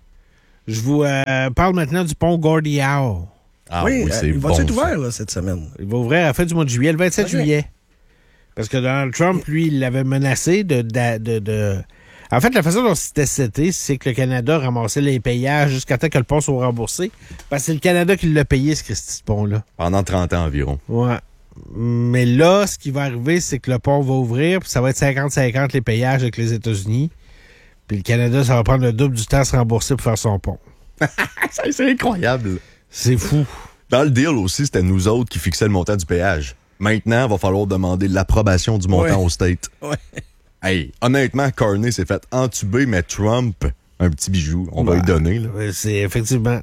Speaker 2: Je vous euh, parle maintenant du pont Gordie Howe.
Speaker 6: Ah
Speaker 4: oui,
Speaker 6: oui,
Speaker 4: euh,
Speaker 6: c'est
Speaker 4: il va
Speaker 6: bon,
Speaker 4: être ouvert
Speaker 6: ça.
Speaker 4: là, cette semaine.
Speaker 2: Il va ouvrir à la fin du mois de juillet, le vingt-sept
Speaker 4: Okay.
Speaker 2: juillet. Parce que Donald Trump, lui, il l'avait menacé de, de, de, de... En fait, la façon dont c'était cité, c'est que le Canada ramassait les payages jusqu'à temps que le pont soit remboursé. Parce que c'est le Canada qui l'a payé, ce Christy de pont-là.
Speaker 6: Pendant trente ans environ.
Speaker 2: Ouais. Mais là, ce qui va arriver, c'est que le pont va ouvrir, puis ça va être cinquante cinquante les payages avec les États-Unis. Puis le Canada, ça va prendre le double du temps à se rembourser pour faire son pont.
Speaker 6: C'est incroyable.
Speaker 2: C'est fou.
Speaker 6: Dans le deal aussi, c'était nous autres qui fixaient le montant du péage. Maintenant, il va falloir demander l'approbation du montant
Speaker 4: ouais.
Speaker 6: au state.
Speaker 4: Ouais.
Speaker 6: Hey, honnêtement, Carney s'est fait entuber, mais Trump, un petit bijou, on va
Speaker 2: Ouais.
Speaker 6: lui donner. Là.
Speaker 2: Ouais, c'est effectivement...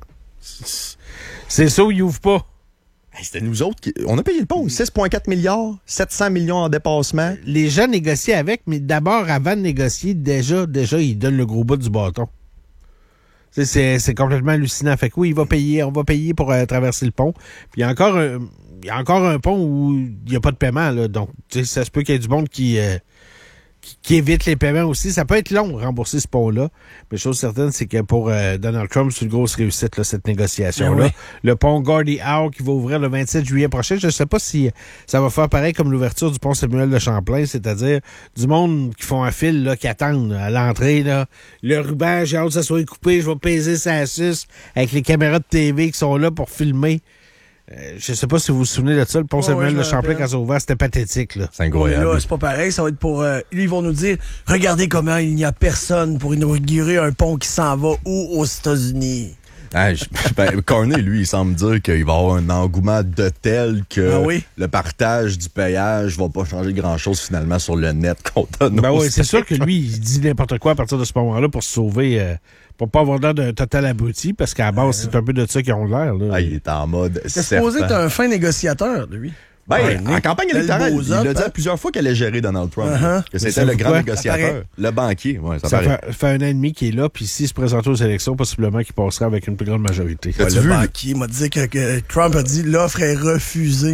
Speaker 2: C'est ça où il ouvre pas.
Speaker 6: Hey, c'était nous autres qui... On a payé le pont, six virgule quatre milliards, sept cents millions en dépassement.
Speaker 2: Les gens négocient avec, mais d'abord, avant de négocier, déjà, déjà, ils donnent le gros bout du bâton. C'est, c'est, c'est complètement hallucinant. Fait que oui, il va payer, on va payer pour euh, traverser le pont. Puis il y a encore un, il y a encore un pont où il n'y a pas de paiement, là. Donc, tu sais, ça se peut qu'il y ait du monde qui, euh, qui, qui évite les paiements aussi. Ça peut être long, rembourser ce pont-là. Mais chose certaine, c'est que pour euh, Donald Trump, c'est une grosse réussite, là, cette négociation-là.
Speaker 4: Oui.
Speaker 2: Le pont Gordie Howe qui va ouvrir le vingt-sept juillet prochain. Je ne sais pas si ça va faire pareil comme l'ouverture du pont Samuel de Champlain, c'est-à-dire du monde qui font un fil, là, qui attendent à l'entrée, là. Le ruban, j'ai hâte que ça soit coupé, je vais peser sa suce avec les caméras de T V qui sont là pour filmer. Euh, je sais pas si vous vous souvenez de ça, le pont
Speaker 4: Ouais,
Speaker 2: Samuel
Speaker 4: ouais, je
Speaker 2: de
Speaker 4: me
Speaker 2: Champlain,
Speaker 4: rappelle.
Speaker 2: quand ça a ouvert, c'était pathétique, là.
Speaker 6: C'est
Speaker 4: Mais
Speaker 6: incroyable.
Speaker 4: là, c'est pas pareil. Ça va être pour. Euh, ils vont nous dire regardez comment il n'y a personne pour inaugurer un pont qui s'en va où aux États-Unis.
Speaker 6: Ah, je- ben, Carney, lui, il semble dire qu'il va y avoir un engouement de tel que
Speaker 4: Ah oui?
Speaker 6: le partage du payage va pas changer grand-chose finalement sur le net contre nous.
Speaker 2: Ben oui, c'est sûr que lui, il dit n'importe quoi à partir de ce moment-là pour se sauver, euh, pour pas avoir l'air d'un total abruti, parce qu'à la base, c'est un peu de ça qu'ils ont l'air, là.
Speaker 6: Ah, il est en mode
Speaker 4: C'est supposé être un fin négociateur, lui.
Speaker 6: Ben,
Speaker 4: Ouais,
Speaker 6: en campagne
Speaker 4: Belle
Speaker 6: électorale,
Speaker 4: beaux
Speaker 6: il a
Speaker 4: up,
Speaker 6: dit
Speaker 4: hein?
Speaker 6: plusieurs fois qu'elle allait gérer Donald Trump.
Speaker 4: Uh-huh.
Speaker 6: Que
Speaker 2: Mais
Speaker 6: c'était
Speaker 2: ça
Speaker 6: le
Speaker 2: vous
Speaker 6: grand
Speaker 2: quoi?
Speaker 6: négociateur.
Speaker 4: Ça paraît.
Speaker 6: Le banquier, ouais, ça,
Speaker 2: Ça
Speaker 6: paraît.
Speaker 2: fait, fait un an et demi qu'il est là, puis s'il se présente aux élections, possiblement qu'il passera avec une plus grande majorité.
Speaker 6: As-tu
Speaker 4: le
Speaker 6: vu?
Speaker 4: banquier m'a dit que, que Trump a dit l'offre est refusée.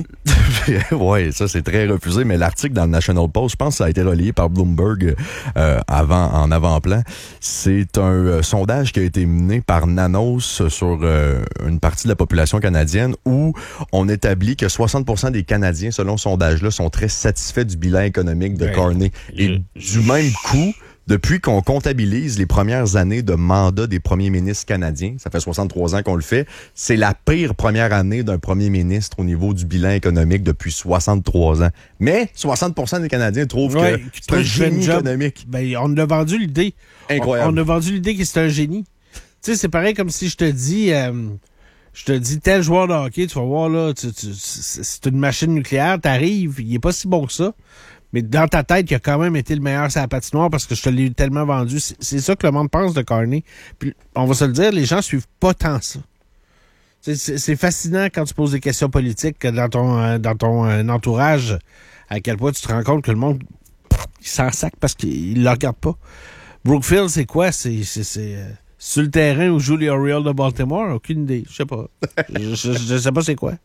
Speaker 6: ouais, ça c'est très refusé, mais l'article dans le National Post, je pense que ça a été relayé par Bloomberg euh, avant, en avant-plan. C'est un euh, sondage qui a été mené par Nanos sur euh, une partie de la population canadienne où on établit que soixante pour cent des Canadiens, selon ce sondage-là, sont très satisfaits du bilan économique de
Speaker 2: Ouais.
Speaker 6: Carney. Et du même coup, depuis qu'on comptabilise les premières années de mandat des premiers ministres canadiens, ça fait soixante-trois ans qu'on le fait, c'est la pire première année d'un premier ministre au niveau du bilan économique depuis soixante-trois ans. Mais soixante pour cent des Canadiens trouvent
Speaker 2: Ouais,
Speaker 6: que
Speaker 2: qui
Speaker 6: c'est un
Speaker 2: trouve qu'il fait
Speaker 6: génie
Speaker 2: une job.
Speaker 6: économique.
Speaker 2: Ben, on a vendu l'idée.
Speaker 6: Incroyable.
Speaker 2: On, on a vendu l'idée que c'est un génie. Tu sais, c'est pareil comme si je te dis, euh, je te dis, tel joueur de hockey, tu vas voir, là, tu, tu, c'est c'est une machine nucléaire, t'arrives, il est pas si bon que ça. Mais dans ta tête, il a quand même été le meilleur sur la patinoire parce que je te l'ai tellement vendu. C'est, c'est ça que le monde pense de Carney. Puis, on va se le dire, les gens suivent pas tant ça. C'est, c'est, c'est fascinant quand tu poses des questions politiques que dans ton, euh, dans ton euh, entourage, à quel point tu te rends compte que le monde, il s'en sac parce qu'il le regarde pas. Brookfield, c'est quoi? C'est, c'est, c'est euh, sur le terrain où jouent les Orioles de Baltimore? Aucune idée. Je sais pas. je, je, je sais pas c'est quoi.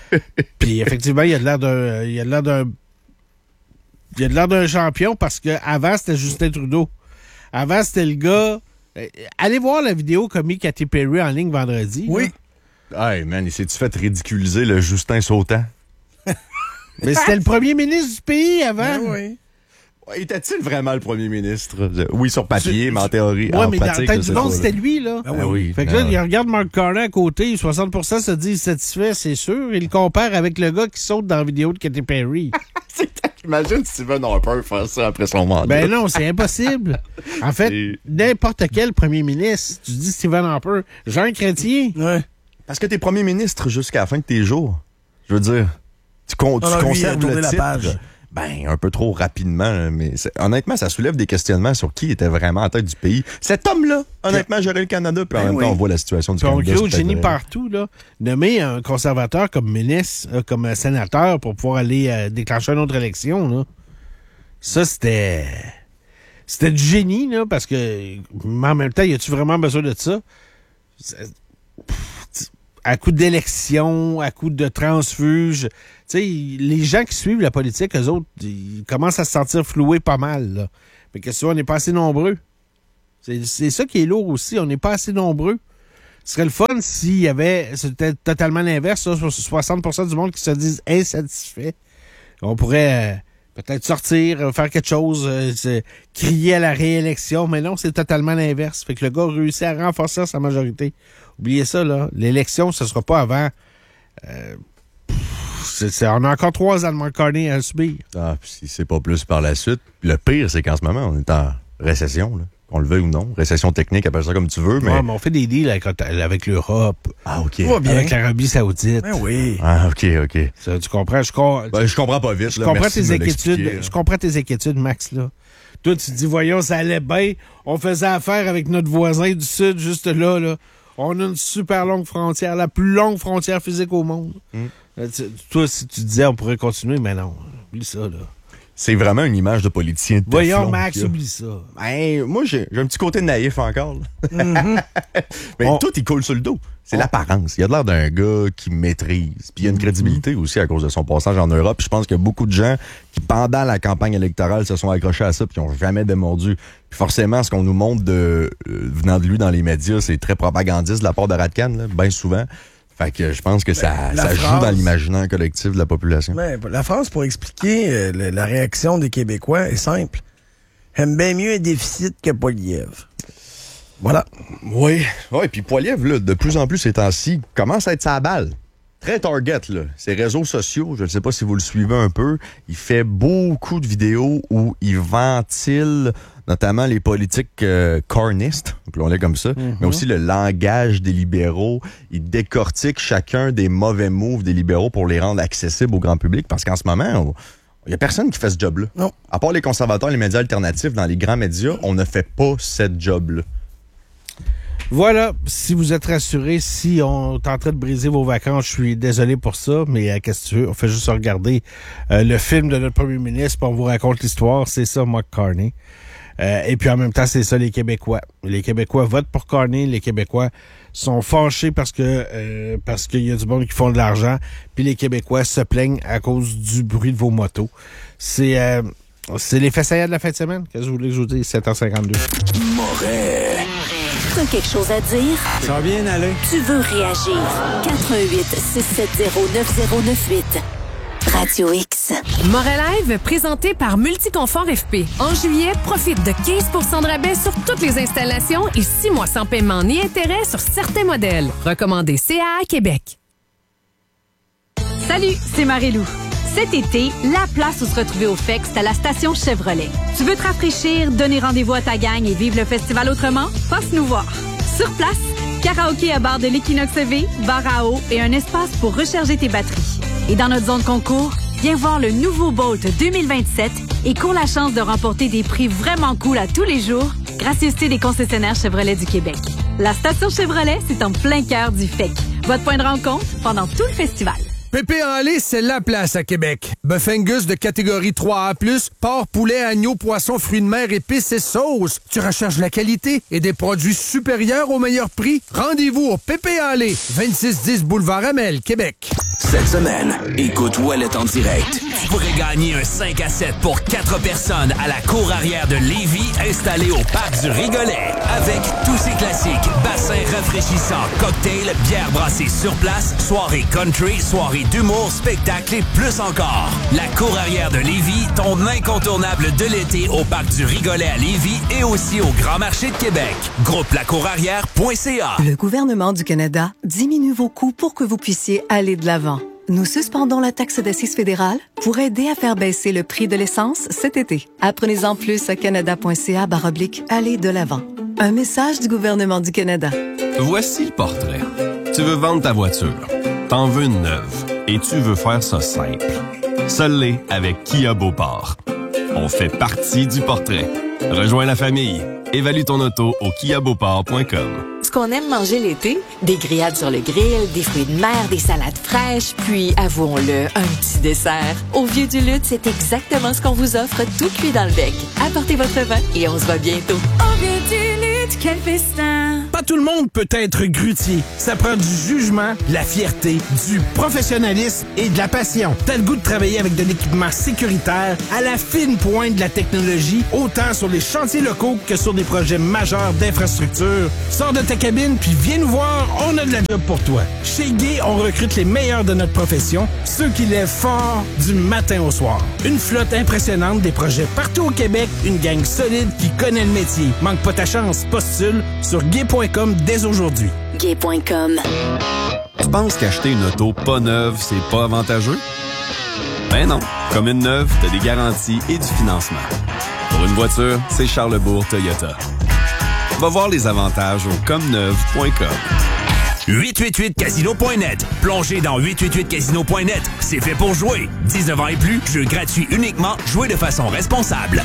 Speaker 2: Puis effectivement, il y a de l'air d'un, il y a de l'air d'un Il a de l'air d'un champion parce que avant c'était Justin Trudeau. Avant, c'était le gars... Euh, allez voir la vidéo qu'a mis Katy Perry en ligne vendredi.
Speaker 4: Oui.
Speaker 6: Hey man, il s'est-tu fait ridiculiser le Justin Sautant?
Speaker 2: Mais c'était le premier ministre du pays avant.
Speaker 4: Ben oui.
Speaker 6: Ouais, était-il vraiment le premier ministre? Oui, sur papier, mais en théorie,
Speaker 2: Ouais,
Speaker 6: en
Speaker 2: mais dans la
Speaker 6: pratique,
Speaker 2: tête
Speaker 6: je
Speaker 2: du
Speaker 6: sais
Speaker 2: monde,
Speaker 6: pas,
Speaker 2: c'était
Speaker 6: là.
Speaker 2: lui, là.
Speaker 6: Ah oui.
Speaker 2: Fait que
Speaker 6: Ah
Speaker 2: là,
Speaker 6: ouais.
Speaker 2: il regarde Mark Carney à côté, soixante pour cent se disent satisfaits, c'est sûr. Il le compare avec le gars qui saute dans la vidéo de Katy Perry.
Speaker 6: Imagine Stephen Harper faire ça après son mandat.
Speaker 2: Ben non, c'est impossible. En fait,
Speaker 6: Et-
Speaker 2: n'importe quel premier ministre, tu dis Stephen Harper, Jean Chrétien.
Speaker 4: Ouais.
Speaker 6: Parce que t'es premier ministre jusqu'à la fin de tes jours. Je veux dire, tu, con-
Speaker 4: Non,
Speaker 6: tu
Speaker 4: non, lui, il a
Speaker 6: conserves
Speaker 4: tourné
Speaker 6: le
Speaker 4: la
Speaker 6: titre.
Speaker 4: page.
Speaker 6: ben, un peu trop rapidement. Mais honnêtement, ça soulève des questionnements sur qui était vraiment en tête du pays. Cet homme-là, honnêtement, gérait le Canada, puis en
Speaker 2: ben
Speaker 6: même
Speaker 2: oui.
Speaker 6: temps, on voit la situation du
Speaker 2: puis
Speaker 6: Canada.
Speaker 2: On crée au génie partout, là. Nommer un conservateur comme ministre, euh, comme sénateur pour pouvoir aller euh, déclencher une autre élection, là. Ça, c'était... C'était du génie, là, parce que... Mais en même temps, y a-tu vraiment besoin de ça? À coup d'élection, à coup de transfuge... Tu sais, les gens qui suivent la politique, eux autres, ils commencent à se sentir floués pas mal, là. Mais qu'est-ce que on n'est pas assez nombreux? C'est, c'est ça qui est lourd aussi, on n'est pas assez nombreux. Ce serait le fun s'il y avait... C'était totalement l'inverse, ça, soixante pour cent du monde qui se disent insatisfaits. On pourrait... Euh, peut-être sortir, faire quelque chose, euh, crier à la réélection, mais non, c'est totalement l'inverse. Fait que le gars réussit à renforcer sa majorité. Oubliez ça, là. L'élection, ce sera pas avant... Euh, c'est, c'est, on a encore trois ans de Mark Carney à subir.
Speaker 6: Ah, puis si c'est pas plus par la suite. Puis le pire, c'est qu'en ce moment, on est en récession, là. Qu'on le veuille ou non. Récession technique, appelle ça comme tu veux, mais...
Speaker 2: Ouais, mais on fait des deals avec, avec l'Europe.
Speaker 6: Ah, OK.
Speaker 2: Avec l'Arabie Saoudite.
Speaker 4: Ben oui.
Speaker 6: Ah, OK, OK.
Speaker 2: Ça, tu comprends? Je, com...
Speaker 6: ben, je comprends pas vite,
Speaker 2: je
Speaker 6: là.
Speaker 2: Comprends
Speaker 6: Merci
Speaker 2: tes
Speaker 6: de me
Speaker 2: inquiétudes.
Speaker 6: l'expliquer.
Speaker 2: Je comprends tes inquiétudes, Max, là. Toi, tu te dis, voyons, ça allait bien. On faisait affaire avec notre voisin du Sud, juste là, là. On a une super longue frontière, la plus longue frontière physique au monde. Mm. Là, tu, toi, si tu disais, on pourrait continuer, mais non. Oublie ça, là.
Speaker 6: C'est vraiment une image de politicien de
Speaker 2: Voyons,
Speaker 6: teflon,
Speaker 2: Max,
Speaker 6: là.
Speaker 2: oublie ça.
Speaker 6: Ben, moi, j'ai, j'ai un petit côté naïf encore. Là.
Speaker 2: Mm-hmm.
Speaker 6: Mais
Speaker 2: On-
Speaker 6: tout, il coule sur le dos. C'est
Speaker 2: On-
Speaker 6: l'apparence. Il a l'air d'un gars qui maîtrise. Puis il y a une crédibilité aussi à cause de son passage en Europe. Puis je pense qu'il y a beaucoup de gens qui, pendant la campagne électorale, se sont accrochés à ça puis qui n'ont jamais démordu. Puis forcément, ce qu'on nous montre de euh, venant de lui dans les médias, c'est très propagandiste de la part de Radcan, là, bien souvent. Fait que je pense que ça,
Speaker 4: la
Speaker 6: ça joue
Speaker 4: phrase-
Speaker 6: dans l'imaginaire collectif de la population.
Speaker 4: Ouais, la France, pour expliquer euh, le- la réaction des Québécois, est simple. Aime bien mieux un déficit que Poilievre. Voilà.
Speaker 6: Oui. Oui, puis Poilievre, là, de plus en plus ces temps-ci, commence à être sa balle. Très target, là. Ses réseaux sociaux, je ne sais pas si vous le suivez un peu, il fait beaucoup de vidéos où il ventile notamment les politiques euh, cornistes, appelons-les comme ça,
Speaker 2: Mm-hmm.
Speaker 6: mais aussi le langage des libéraux. Il décortique chacun des mauvais moves des libéraux pour les rendre accessibles au grand public, parce qu'en ce moment, il n'y a personne qui fait ce job-là.
Speaker 4: Non.
Speaker 6: À part les conservateurs, les médias alternatifs, dans les grands médias, on ne fait pas cette job-là.
Speaker 2: Voilà, si vous êtes rassurés, si on est en train de briser vos vacances, je suis désolé pour ça, mais euh, qu'est-ce que tu veux? On fait juste regarder euh, le film de notre premier ministre, puis on vous raconte l'histoire. C'est ça, Mark Carney. Euh, et puis en même temps, c'est ça, les Québécois. Les Québécois votent pour Carney, les Québécois sont fâchés parce que euh, parce qu'il y a du monde qui font de l'argent, puis les Québécois se plaignent à cause du bruit de vos motos. C'est euh, c'est les faits saillants de la fin de semaine. Qu'est-ce que vous voulez que je vous dise? sept heures cinquante-deux.
Speaker 5: Moret. T'as quelque chose à dire?
Speaker 21: Ça va bien aller.
Speaker 5: Tu veux réagir? quatre un huit six sept zéro neuf zéro neuf huit. Radio X.
Speaker 7: Moret Live, présenté par Multiconfort F P. En juillet, profite de quinze pour cent de rabais sur toutes les installations et six mois sans paiement ni intérêt sur certains modèles. Recommandé C A A Québec.
Speaker 9: Salut, c'est Marie-Lou. Cet été, la place où se retrouver au F E C, c'est à la station Chevrolet. Tu veux te rafraîchir, donner rendez-vous à ta gang et vivre le festival autrement? Passe nous voir. Sur place, karaoké à bar de l'Equinox V, bar à eau et un espace pour recharger tes batteries. Et dans notre zone concours, viens voir le nouveau Bolt deux mille vingt-sept et cours la chance de remporter des prix vraiment cool à tous les jours, gracieuseté des concessionnaires Chevrolet du Québec. La station Chevrolet, c'est en plein cœur du F E C. Votre point de rencontre pendant tout le festival.
Speaker 21: Pépé en lait, c'est la place à Québec. Bœuf Angus de catégorie trois A plus, porc, poulet, agneau, poisson, fruits de mer, épices et sauces. Tu recherches la qualité et des produits supérieurs au meilleur prix? Rendez-vous au Pépé en lait, vingt-six dix boulevard Amel, Québec.
Speaker 23: Cette semaine, écoute Ouellet en direct. Tu pourrais gagner un cinq à sept pour quatre personnes à la cour arrière de Lévis installée au parc du Rigolet. Avec tous ses classiques, bassins rafraîchissants, cocktails, bières brassées sur place, soirée country, soirée d'humour, spectacle et plus encore. La cour arrière de Lévis, ton incontournable de l'été au parc du Rigolet à Lévis et aussi au Grand Marché de Québec. Groupe lacourarrière point c a.
Speaker 24: Le gouvernement du Canada diminue vos coûts pour que vous puissiez aller de l'avant. Nous suspendons la taxe d'assises fédérale pour aider à faire baisser le prix de l'essence cet été. Apprenez-en plus à canada.ca barre oblique aller de l'avant. Un message du gouvernement du Canada.
Speaker 25: Voici le portrait. Tu veux vendre ta voiture. T'en veux une neuve. Et tu veux faire ça simple. Seul l'est avec Kia Beauport. On fait partie du portrait. Rejoins la famille. Évalue ton auto au kia beauport point com.
Speaker 8: Ce qu'on aime manger l'été, des grillades sur le grill, des fruits de mer, des salades fraîches, puis, avouons-le, un petit dessert. Au Vieux du Lutte, c'est exactement ce qu'on vous offre, tout cuit dans le bec. Apportez votre vin et on se voit bientôt. Au Vieux du Lutte, quel festin!
Speaker 2: Pas tout le monde peut être grutier. Ça prend du jugement, de la fierté, du professionnalisme et de la passion. T'as le goût de travailler avec de l'équipement sécuritaire à la fine pointe de la technologie, autant sur les chantiers locaux que sur des projets majeurs d'infrastructure. Sors de ta cabine puis viens nous voir, on a de la job pour toi. Chez Gay, on recrute les meilleurs de notre profession, ceux qui lèvent fort du matin au soir. Une flotte impressionnante, des projets partout au Québec, une gang solide qui connaît le métier. Manque pas ta chance, postule sur gay point com dès aujourd'hui.
Speaker 8: gay point com.
Speaker 25: Tu penses qu'acheter une auto pas neuve, c'est pas avantageux? Ben non. Comme une neuve, t'as des garanties et du financement. Pour une voiture, c'est Charlebourg Toyota. Va voir les avantages au comme neuve point com.
Speaker 23: huit huit huit casino point net. Plongez dans huit huit huit casino point net. C'est fait pour jouer. dix-neuf ans et plus, jeu gratuit uniquement, jouez de façon responsable.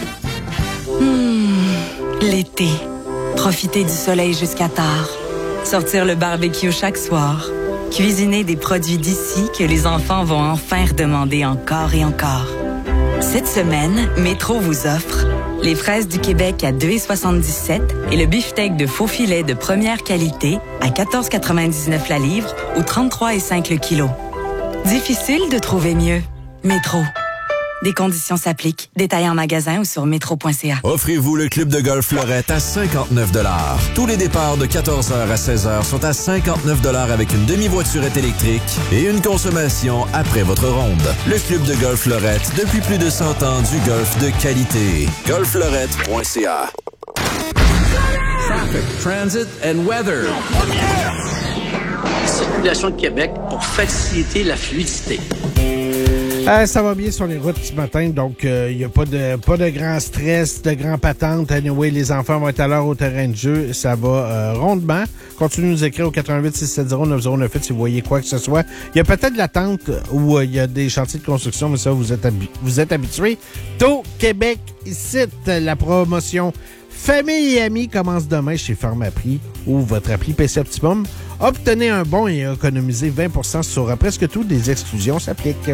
Speaker 8: Mmh, l'été. Profiter du soleil jusqu'à tard. Sortir le barbecue chaque soir. Cuisiner des produits d'ici que les enfants vont enfin redemander encore et encore. Cette semaine, Métro vous offre les fraises du Québec à deux dollars soixante-dix-sept et le beefsteak de faux filet de première qualité à quatorze quatre-vingt-dix-neuf la livre ou trente-trois virgule cinq le kilo. Difficile de trouver mieux. Métro. Des conditions s'appliquent. Détails en magasin ou sur métro point c a.
Speaker 16: Offrez-vous le club de golf Fleurette à cinquante-neuf dollars. Tous les départs de quatorze heures à seize heures sont à cinquante-neuf dollars avec une demi-voiturette électrique et une consommation après votre ronde. Le club de golf Fleurette, depuis plus de cent ans, du golf de qualité. golf fleurette point c a.
Speaker 1: Traffic, transit and weather. Circulation de Québec pour faciliter la fluidité.
Speaker 2: Euh, ça va bien sur les routes ce matin, donc il euh, n'y a pas de pas de grand stress, de grand patente. Anyway, les enfants vont être à l'heure au terrain de jeu. Ça va euh, rondement. Continuez de nous écrire au quatre un huit six sept zéro neuf zéro neuf huit si vous voyez quoi que ce soit. Il y a peut-être de l'attente où il euh, y a des chantiers de construction, mais ça, vous êtes, habi- vous êtes habitués. Tôt Québec, ici, la promotion Famille et Amis commence demain chez Pharmaprix ou votre appli P C Optimum. Obtenez un bon et économisez vingt pour cent sur euh, presque tout. Des exclusions s'appliquent.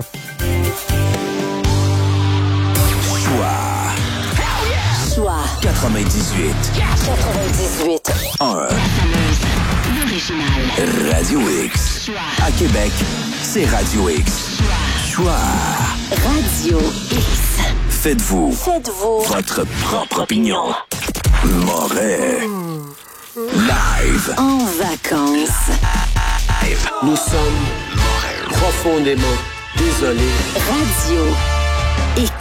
Speaker 23: Choix quatre-vingt-dix-huit.
Speaker 5: quatre-vingt-dix-huit.
Speaker 23: un.
Speaker 5: L'original.
Speaker 23: Radio X. À Québec, c'est Radio X. Choix.
Speaker 5: Radio X.
Speaker 23: Faites-vous.
Speaker 5: Faites-vous.
Speaker 23: Votre propre opinion. Moret. Live.
Speaker 5: En vacances.
Speaker 23: Live.
Speaker 1: Nous sommes profondément désolés.
Speaker 5: Radio X.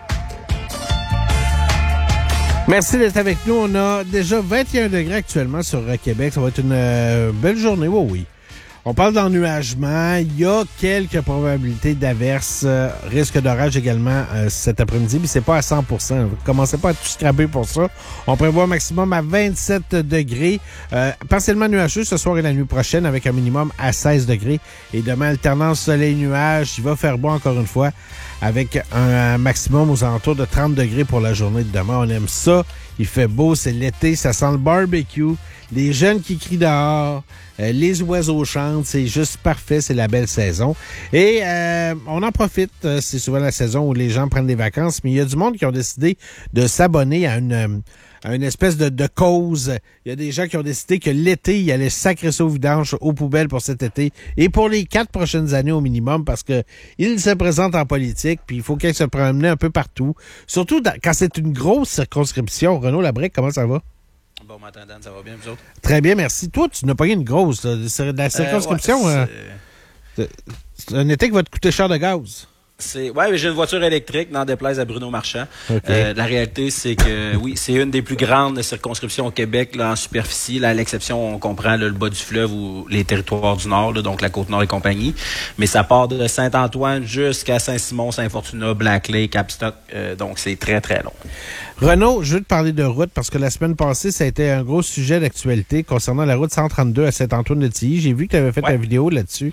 Speaker 2: Merci d'être avec nous. On a déjà vingt et un degrés actuellement sur Québec. Ça va être une euh, belle journée, oui, oui. On parle d'ennuagement. Il y a quelques probabilités d'averses, euh, risque d'orage également euh, cet après-midi, mais c'est pas à cent pour cent. Commencez pas à tout scraper pour ça. On prévoit un maximum à vingt-sept degrés. Euh, partiellement nuageux ce soir et la nuit prochaine avec un minimum à seize degrés. Et demain, alternance soleil-nuage. Il va faire beau encore une fois avec un maximum aux alentours de trente degrés pour la journée de demain. On aime ça. Il fait beau, c'est l'été, ça sent le barbecue. Les jeunes qui crient dehors, euh, les oiseaux chantent, c'est juste parfait, c'est la belle saison. Et euh, on en profite, euh, c'est souvent la saison où les gens prennent des vacances, mais il y a du monde qui ont décidé de s'abonner à une... Euh, à une espèce de, de cause. Il y a des gens qui ont décidé que l'été, ils allaient sacrer ça au vidange, aux poubelles pour cet été et pour les quatre prochaines années au minimum parce que ils se présentent en politique puis il faut qu'ils se promènent un peu partout. Surtout dans, quand c'est une grosse circonscription. Renaud Labrec, comment ça va?
Speaker 10: Bon matin, Dan, ça va bien, vous autres?
Speaker 2: Très bien, merci. Toi, tu n'as pas eu une grosse là, de la circonscription. Euh, ouais, c'est... Euh, c'est un été qui va te coûter cher de gaz.
Speaker 10: C'est ouais, j'ai une voiture électrique, n'en déplaise à Bruno Marchand.
Speaker 2: Okay.
Speaker 10: Euh, la réalité, c'est que oui, c'est une des plus grandes circonscriptions au Québec là, en superficie. Là, à l'exception, on comprend là, le bas du fleuve ou les territoires du Nord, là, donc la Côte-Nord et compagnie. Mais ça part de Saint-Antoine jusqu'à Saint-Simon, Saint-Fortuna, Black Lake, Capstock. Euh, donc, c'est très, très long.
Speaker 2: Renaud, je veux te parler de route parce que la semaine passée, ça a été un gros sujet d'actualité concernant la route cent trente-deux à Saint-Antoine-de-Tilly. J'ai vu que tu avais fait
Speaker 10: ouais.
Speaker 2: une vidéo là-dessus.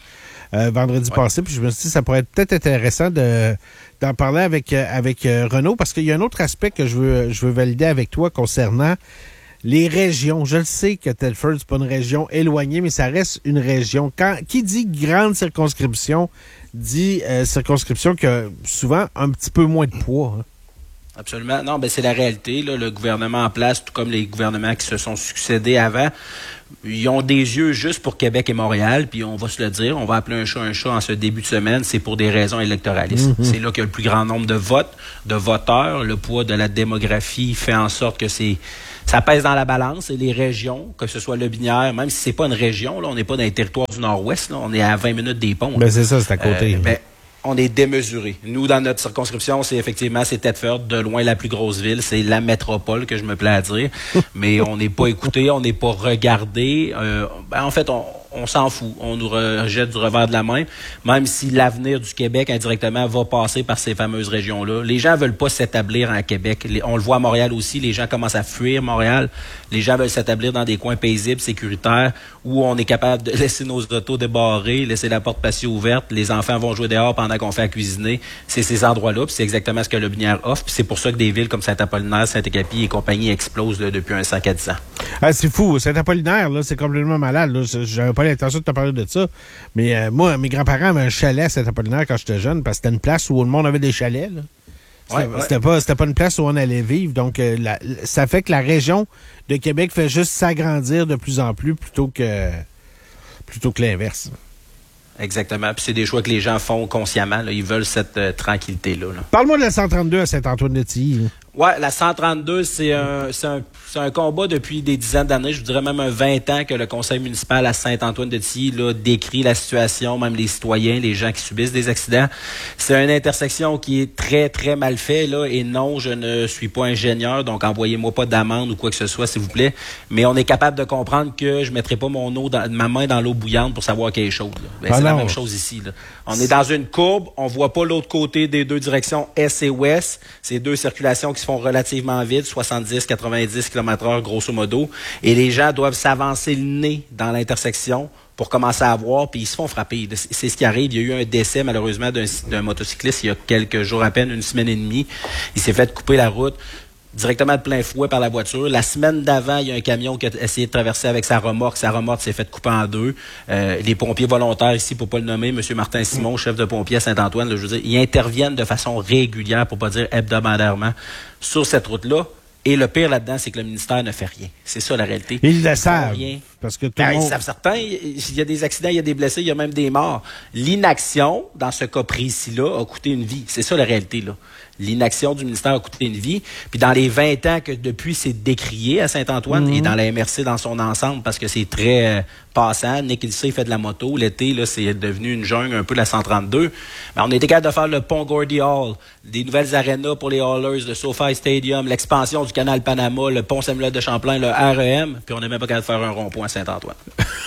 Speaker 2: euh, vendredi ouais. passé. Puis je me suis dit, ça pourrait être peut-être intéressant de, d'en parler avec, avec euh, Renaud, parce qu'il y a un autre aspect que je veux, je veux valider avec toi concernant les régions. Je le sais que Telford, c'est pas une région éloignée, mais ça reste une région. Quand, qui dit grande circonscription, dit euh, circonscription qui a souvent un petit peu moins de poids. Hein.
Speaker 10: Absolument. Non, ben c'est la réalité. Là. Le gouvernement en place, tout comme les gouvernements qui se sont succédés avant, ils ont des yeux juste pour Québec et Montréal, puis on va se le dire, on va appeler un chat un chat en ce début de semaine, c'est pour des raisons électoralistes. Mm-hmm. C'est là qu'il y a le plus grand nombre de votes, de voteurs. Le poids de la démographie fait en sorte que c'est ça pèse dans la balance, et les régions, que ce soit le Binière, même si c'est pas une région, là, on n'est pas dans les territoires du Nord-Ouest, là, on est à vingt minutes des ponts.
Speaker 2: Ben c'est ça, c'est à côté.
Speaker 10: Euh, ben, on est démesuré. Nous, dans notre circonscription, c'est effectivement, c'est Thetford, de loin la plus grosse ville. C'est la métropole que je me plais à dire. Mais on n'est pas écouté, on n'est pas regardé. Euh, ben, en fait, on, on s'en fout. On nous rejette du revers de la main, même si l'avenir du Québec, indirectement, va passer par ces fameuses régions-là. Les gens veulent pas s'établir à Québec. Les, on le voit à Montréal aussi. Les gens commencent à fuir Montréal. Les gens veulent s'établir dans des coins paisibles, sécuritaires, où on est capable de laisser nos autos débarrées, laisser la porte patio ouverte. Les enfants vont jouer dehors pendant qu'on fait à cuisiner. C'est ces endroits-là, puis c'est exactement ce que le Binière offre. Puis c'est pour ça que des villes comme Saint-Apollinaire, Saint-Écapi et compagnie explosent là, depuis un cinq à dix ans.
Speaker 2: Ah, c'est fou. Saint-Apollinaire, là, c'est complètement malade. Là. J'avais pas l'intention de te parler de ça. Mais euh, moi, mes grands-parents avaient un chalet à Saint-Apollinaire quand j'étais jeune, parce que c'était une place où le monde avait des chalets. Là. C'était, ouais, ouais. c'était, pas, c'était pas une place où on allait vivre. Donc, euh, la, ça fait que la région de Québec fait juste s'agrandir de plus en plus plutôt que, plutôt que l'inverse.
Speaker 10: Exactement. Puis c'est des choix que les gens font consciemment. Là. Ils veulent cette euh, tranquillité-là. Là.
Speaker 2: Parle-moi de la cent trente-deux à Saint-Antoine-de-Tilly.
Speaker 10: Ouais, la cent trente-deux, c'est un, c'est un, c'est un combat depuis des dizaines d'années, je vous dirais même un vingt ans que le conseil municipal à Saint-Antoine-de-Tilly là, décrit la situation, même les citoyens, les gens qui subissent des accidents. C'est une intersection qui est très, très mal faite, là, et non, je ne suis pas ingénieur, donc envoyez-moi pas d'amende ou quoi que ce soit, s'il vous plaît. Mais on est capable de comprendre que je mettrai pas mon eau dans, ma main dans l'eau bouillante pour savoir qu'elle est chaude. Ben, ah c'est non. La même chose ici. Là. On est dans une courbe, on voit pas l'autre côté des deux directions est et ouest. C'est deux circulations qui se font relativement vite, soixante-dix à quatre-vingt-dix kilomètres heure grosso modo, et les gens doivent s'avancer le nez dans l'intersection pour commencer à voir, puis ils se font frapper. C'est ce qui arrive. Il y a eu un décès, malheureusement, d'un, d'un motocycliste il y a quelques jours à peine, une semaine et demie. Il s'est fait couper la route directement de plein fouet par la voiture. La semaine d'avant, il y a un camion qui a essayé de traverser avec sa remorque. Sa remorque s'est fait couper en deux. Euh, les pompiers volontaires ici, pour pas le nommer, M. Martin Simon, chef de pompier à Saint-Antoine, là, je veux dire, ils interviennent de façon régulière, pour pas dire hebdomadairement, sur cette route-là. Et le pire là-dedans, c'est que le ministère ne fait rien. C'est ça la réalité.
Speaker 2: Ils le savent. Parce que tout
Speaker 10: ben,
Speaker 2: le monde...
Speaker 10: Ils savent certains. Il y a des accidents, il y a des blessés, il y a même des morts. L'inaction, dans ce cas précis-là, a coûté une vie. C'est ça la réalité, là. L'inaction du ministère a coûté une vie. Puis dans les vingt ans que depuis c'est décrié à Saint-Antoine, mm-hmm. et dans la M R C dans son ensemble, parce que c'est très euh, passant. Nick Ilsey fait de la moto. L'été, là, c'est devenu une jungle un peu la cent trente-deux. Mais on était capable de faire le pont Gordie Hall, des nouvelles arénas pour les Hallers, le SoFi Stadium, l'expansion du canal Panama, le pont Samuel de Champlain, le R E M, puis on n'est même pas capable de faire un rond-point à Saint-Antoine.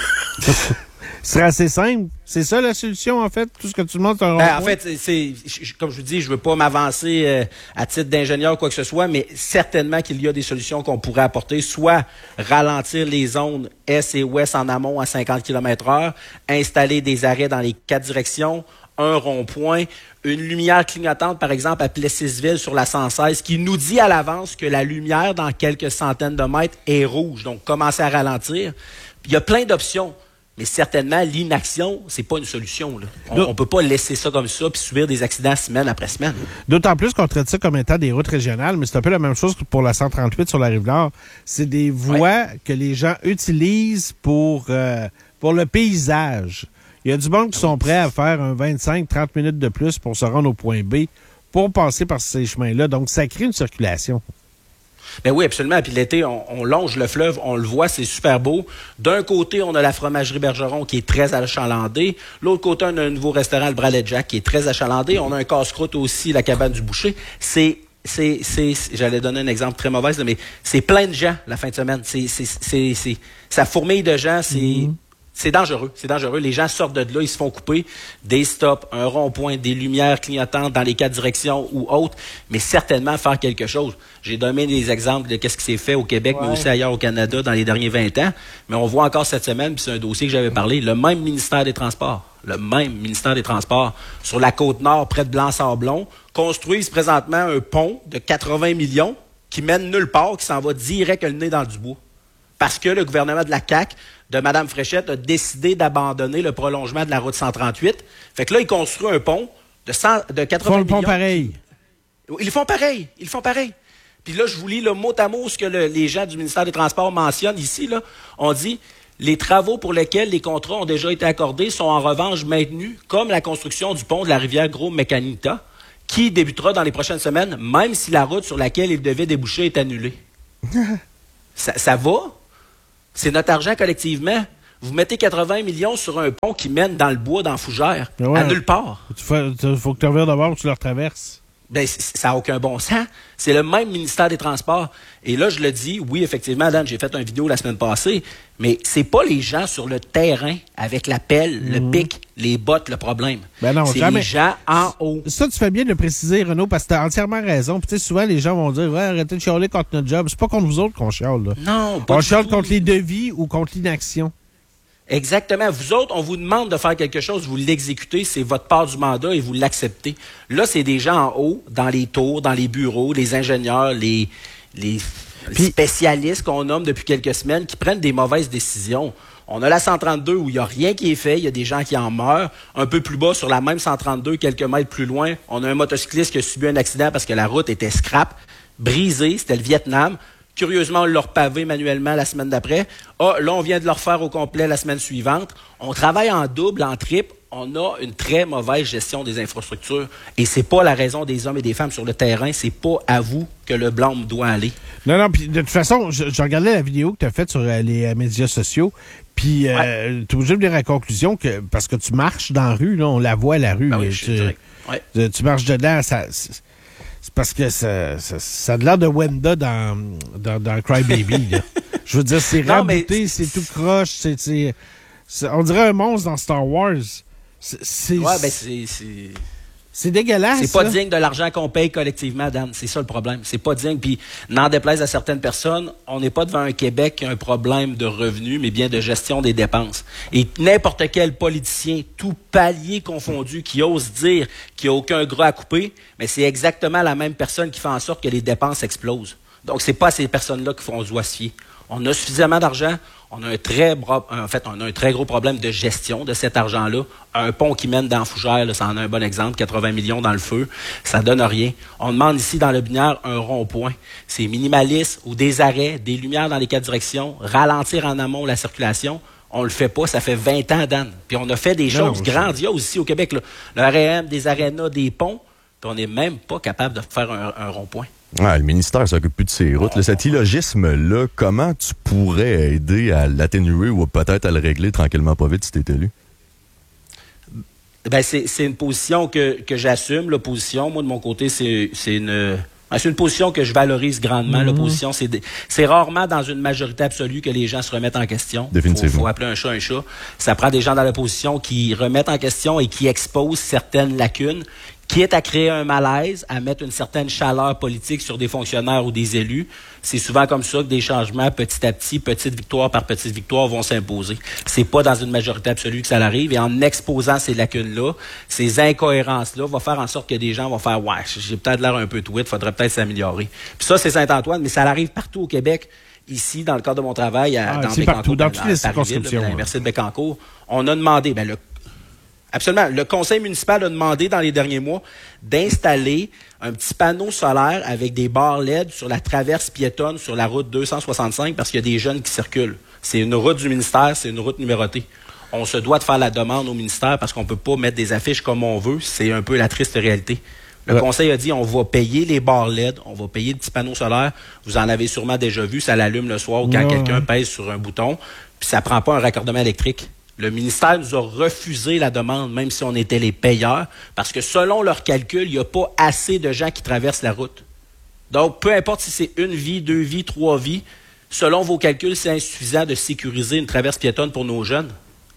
Speaker 2: Ce serait assez simple. C'est ça la solution, en fait? Tout ce que tu demandes, c'est un rond-point?
Speaker 10: Ben, en fait, c'est, c'est, comme je vous dis, je veux pas m'avancer euh, à titre d'ingénieur ou quoi que ce soit, mais certainement qu'il y a des solutions qu'on pourrait apporter, soit ralentir les zones est et ouest en amont à cinquante kilomètres heure, installer des arrêts dans les quatre directions, un rond-point, une lumière clignotante, par exemple, à Plessisville sur la cent seize, qui nous dit à l'avance que la lumière, dans quelques centaines de mètres, est rouge. Donc, commencer à ralentir. Il y a plein d'options. Mais certainement, l'inaction, c'est pas une solution. Là. On, on peut pas laisser ça comme ça puis subir des accidents semaine après semaine.
Speaker 2: D'autant plus qu'on traite ça comme étant des routes régionales, mais c'est un peu la même chose que pour la cent trente-huit sur la Rive-Nord. C'est des voies ouais. que les gens utilisent pour, euh, pour le paysage. Il y a du monde qui sont prêts à faire un vingt-cinq à trente minutes de plus pour se rendre au point B, pour passer par ces chemins-là. Donc, ça crée une circulation.
Speaker 10: Ben oui, absolument. Puis l'été, on, on longe le fleuve, on le voit, c'est super beau. D'un côté, on a la fromagerie Bergeron qui est très achalandée. L'autre côté, on a un nouveau restaurant, le Bralet Jack, qui est très achalandé. On a un casse-croûte aussi, la cabane du boucher. C'est, c'est, c'est, j'allais donner un exemple très mauvais, mais c'est plein de gens la fin de semaine. C'est, c'est, c'est, c'est, ça fourmille de gens. C'est, mm-hmm. C'est dangereux, c'est dangereux. Les gens sortent de là, ils se font couper des stops, un rond-point, des lumières clignotantes dans les quatre directions ou autres, mais certainement faire quelque chose. J'ai donné des exemples de qu'est-ce qui s'est fait au Québec, ouais. mais aussi ailleurs au Canada dans les derniers vingt ans. Mais on voit encore cette semaine, puis c'est un dossier que j'avais parlé, le même ministère des Transports, le même ministère des Transports, sur la Côte-Nord, près de Blanc-Sablon, construisent présentement un pont de quatre-vingts millions qui mène nulle part, qui s'en va direct le nez dans du bois. Parce que le gouvernement de la C A Q, de Mme Fréchette, a décidé d'abandonner le prolongement de la route cent trente-huit. Fait que là, ils construisent un pont de, cent, de quatre-vingts millions. Ils font le pont
Speaker 2: pareil.
Speaker 10: Ils le font pareil. Ils le font pareil. Puis là, je vous lis le mot à mot ce que le, les gens du ministère des Transports mentionnent ici. Là. On dit « Les travaux pour lesquels les contrats ont déjà été accordés sont en revanche maintenus, comme la construction du pont de la rivière Gros-Mécanita, qui débutera dans les prochaines semaines, même si la route sur laquelle il devait déboucher est annulée. » ça, ça va? C'est notre argent collectivement. Vous mettez quatre-vingts millions sur un pont qui mène dans le bois, dans Fougères, ouais, à nulle part.
Speaker 2: Il faut, faut que tu reviennes d'abord que tu le retraverses.
Speaker 10: Ben, ça n'a aucun bon sens. C'est le même ministère des Transports. Et là, je le dis, oui, effectivement, Adam, j'ai fait une vidéo la semaine passée, mais c'est pas les gens sur le terrain avec la pelle, mmh. le pic, les bottes, le problème.
Speaker 2: Ben non,
Speaker 10: c'est
Speaker 2: jamais.
Speaker 10: les gens en haut.
Speaker 2: Ça, tu fais bien de le préciser, Renaud, parce que tu as entièrement raison. Puis, tu sais, souvent, les gens vont dire, ouais, arrêtez de chialer contre notre job. C'est pas contre vous autres qu'on chiale, là.
Speaker 10: Non, pas
Speaker 2: On
Speaker 10: du
Speaker 2: chiale
Speaker 10: tout.
Speaker 2: contre les devis ou contre l'inaction.
Speaker 10: Exactement. Vous autres, on vous demande de faire quelque chose, vous l'exécutez, c'est votre part du mandat et vous l'acceptez. Là, c'est des gens en haut, dans les tours, dans les bureaux, les ingénieurs, les, les, les spécialistes qu'on nomme depuis quelques semaines qui prennent des mauvaises décisions. On a la cent trente-deux où il n'y a rien qui est fait, il y a des gens qui en meurent. Un peu plus bas, sur la même cent trente-deux, quelques mètres plus loin, on a un motocycliste qui a subi un accident parce que la route était scrap, brisée, c'était le Vietnam. Curieusement, on l'a repavé manuellement la semaine d'après. Ah, là, on vient de le refaire au complet la semaine suivante. On travaille en double, en triple. On a une très mauvaise gestion des infrastructures. Et c'est pas la raison des hommes et des femmes sur le terrain. C'est pas à vous que le blâme doit aller.
Speaker 2: Non, non, puis de toute façon, je, je regardais la vidéo que tu as faite sur euh, les euh, médias sociaux. Puis, euh, ouais. tu es obligé de dire à la conclusion que, parce que tu marches dans la rue, là, on la voit à la rue.
Speaker 10: Ben oui,
Speaker 2: tu,
Speaker 10: ouais.
Speaker 2: tu marches dedans, ça... C'est, c'est parce que ça, ça, ça a l'air de Wenda dans, dans, dans Cry Baby. Là. Je veux dire, c'est rabouté, c'est tout croche. C'est, c'est, c'est, on dirait un monstre dans Star Wars. C'est, c'est,
Speaker 10: ouais, ben c'est... c'est...
Speaker 2: C'est dégueulasse.
Speaker 10: C'est pas
Speaker 2: là.
Speaker 10: digne de l'argent qu'on paye collectivement, Dan. C'est ça le problème. C'est pas digne. Puis, n'en déplaise à certaines personnes, on n'est pas devant un Québec qui a un problème de revenus, mais bien de gestion des dépenses. Et n'importe quel politicien, tout palier confondu, qui ose dire qu'il n'y a aucun gras à couper, mais c'est exactement la même personne qui fait en sorte que les dépenses explosent. Donc, c'est pas à ces personnes-là qu'il faut on doit se fier. On a suffisamment d'argent. On a un très bra... en fait, on a un très gros problème de gestion de cet argent-là. Un pont qui mène dans Fougères, là, ça en a un bon exemple, quatre-vingts millions dans le feu, ça donne rien. On demande ici dans le Binière un rond-point. C'est minimaliste ou des arrêts, des lumières dans les quatre directions, ralentir en amont la circulation. On le fait pas, ça fait vingt ans, Dan. Puis on a fait des non, choses non, grandioses ici au Québec. Là. Le R E M, des arénas, des ponts, puis on n'est même pas capable de faire un, un rond-point.
Speaker 6: Ouais, le ministère s'occupe plus de ces routes. Là, cet illogisme-là, comment tu pourrais aider à l'atténuer ou peut-être à le régler tranquillement pas vite si tu es élu?
Speaker 10: Ben, c'est, c'est une position que, que j'assume, l'opposition. Moi, de mon côté, c'est, c'est une... C'est une position que je valorise grandement. Mm-hmm. L'opposition, c'est, des, c'est rarement dans une majorité absolue que les gens se remettent en question.
Speaker 6: Définitivement.
Speaker 10: Il faut appeler un chat un chat. Ça prend des gens dans l'opposition qui remettent en question et qui exposent certaines lacunes, quitte à créer un malaise, à mettre une certaine chaleur politique sur des fonctionnaires ou des élus. C'est souvent comme ça que des changements, petit à petit, petite victoire par petite victoire, vont s'imposer. C'est pas dans une majorité absolue que ça arrive. Et en exposant ces lacunes-là, ces incohérences-là, va faire en sorte que des gens vont faire « Ouais, j'ai peut-être l'air un peu tweet, faudrait peut-être s'améliorer. » Puis ça, c'est Saint-Antoine, mais ça arrive partout au Québec. Ici, dans le cadre de mon travail, à,
Speaker 2: ah,
Speaker 10: dans
Speaker 2: c'est
Speaker 10: Bécancour,
Speaker 2: partout, dans toutes les circonscriptions.
Speaker 10: À l'Université de Bécancour, on a demandé, ben le Absolument. Le conseil municipal a demandé dans les derniers mois d'installer un petit panneau solaire avec des barres L E D sur la traverse piétonne sur la route deux cent soixante-cinq parce qu'il y a des jeunes qui circulent. C'est une route du ministère, c'est une route numérotée. On se doit de faire la demande au ministère parce qu'on peut pas mettre des affiches comme on veut. C'est un peu la triste réalité. Le ouais. conseil a dit, on va payer les barres L E D, on va payer le petit panneau solaire. Vous en avez sûrement déjà vu, ça l'allume le soir quand ouais. quelqu'un pèse sur un bouton, puis ça prend pas un raccordement électrique. Le ministère nous a refusé la demande, même si on était les payeurs, parce que selon leurs calculs, il n'y a pas assez de gens qui traversent la route. Donc, peu importe si c'est une vie, deux vies, trois vies, selon vos calculs, c'est insuffisant de sécuriser une traverse piétonne pour nos jeunes.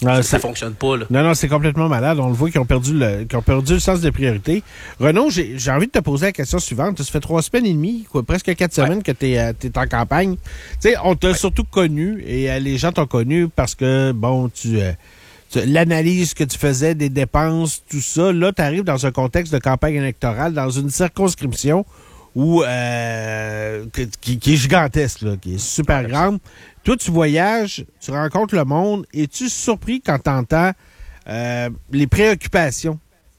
Speaker 2: Ah,
Speaker 10: ça,
Speaker 2: c'est...
Speaker 10: ça fonctionne pas, là.
Speaker 2: Non, non, c'est complètement malade. On le voit qu'ils ont perdu le, qu'ils ont perdu le sens des priorités. Renaud, j'ai, j'ai envie de te poser la question suivante. Ça fait trois semaines et demie, quoi, presque quatre semaines ouais. que t'es, euh, t'es en campagne. Tu sais, on t'a ouais. surtout connu et euh, les gens t'ont connu parce que, bon, tu, euh, tu l'analyse que tu faisais des dépenses, tout ça. Là, t'arrives dans un contexte de campagne électorale, dans une circonscription où, euh, qui, qui est gigantesque, là, qui est super ouais, grande. Toi, tu voyages, tu rencontres le monde. Es-tu surpris quand tu entends euh, les préoccupations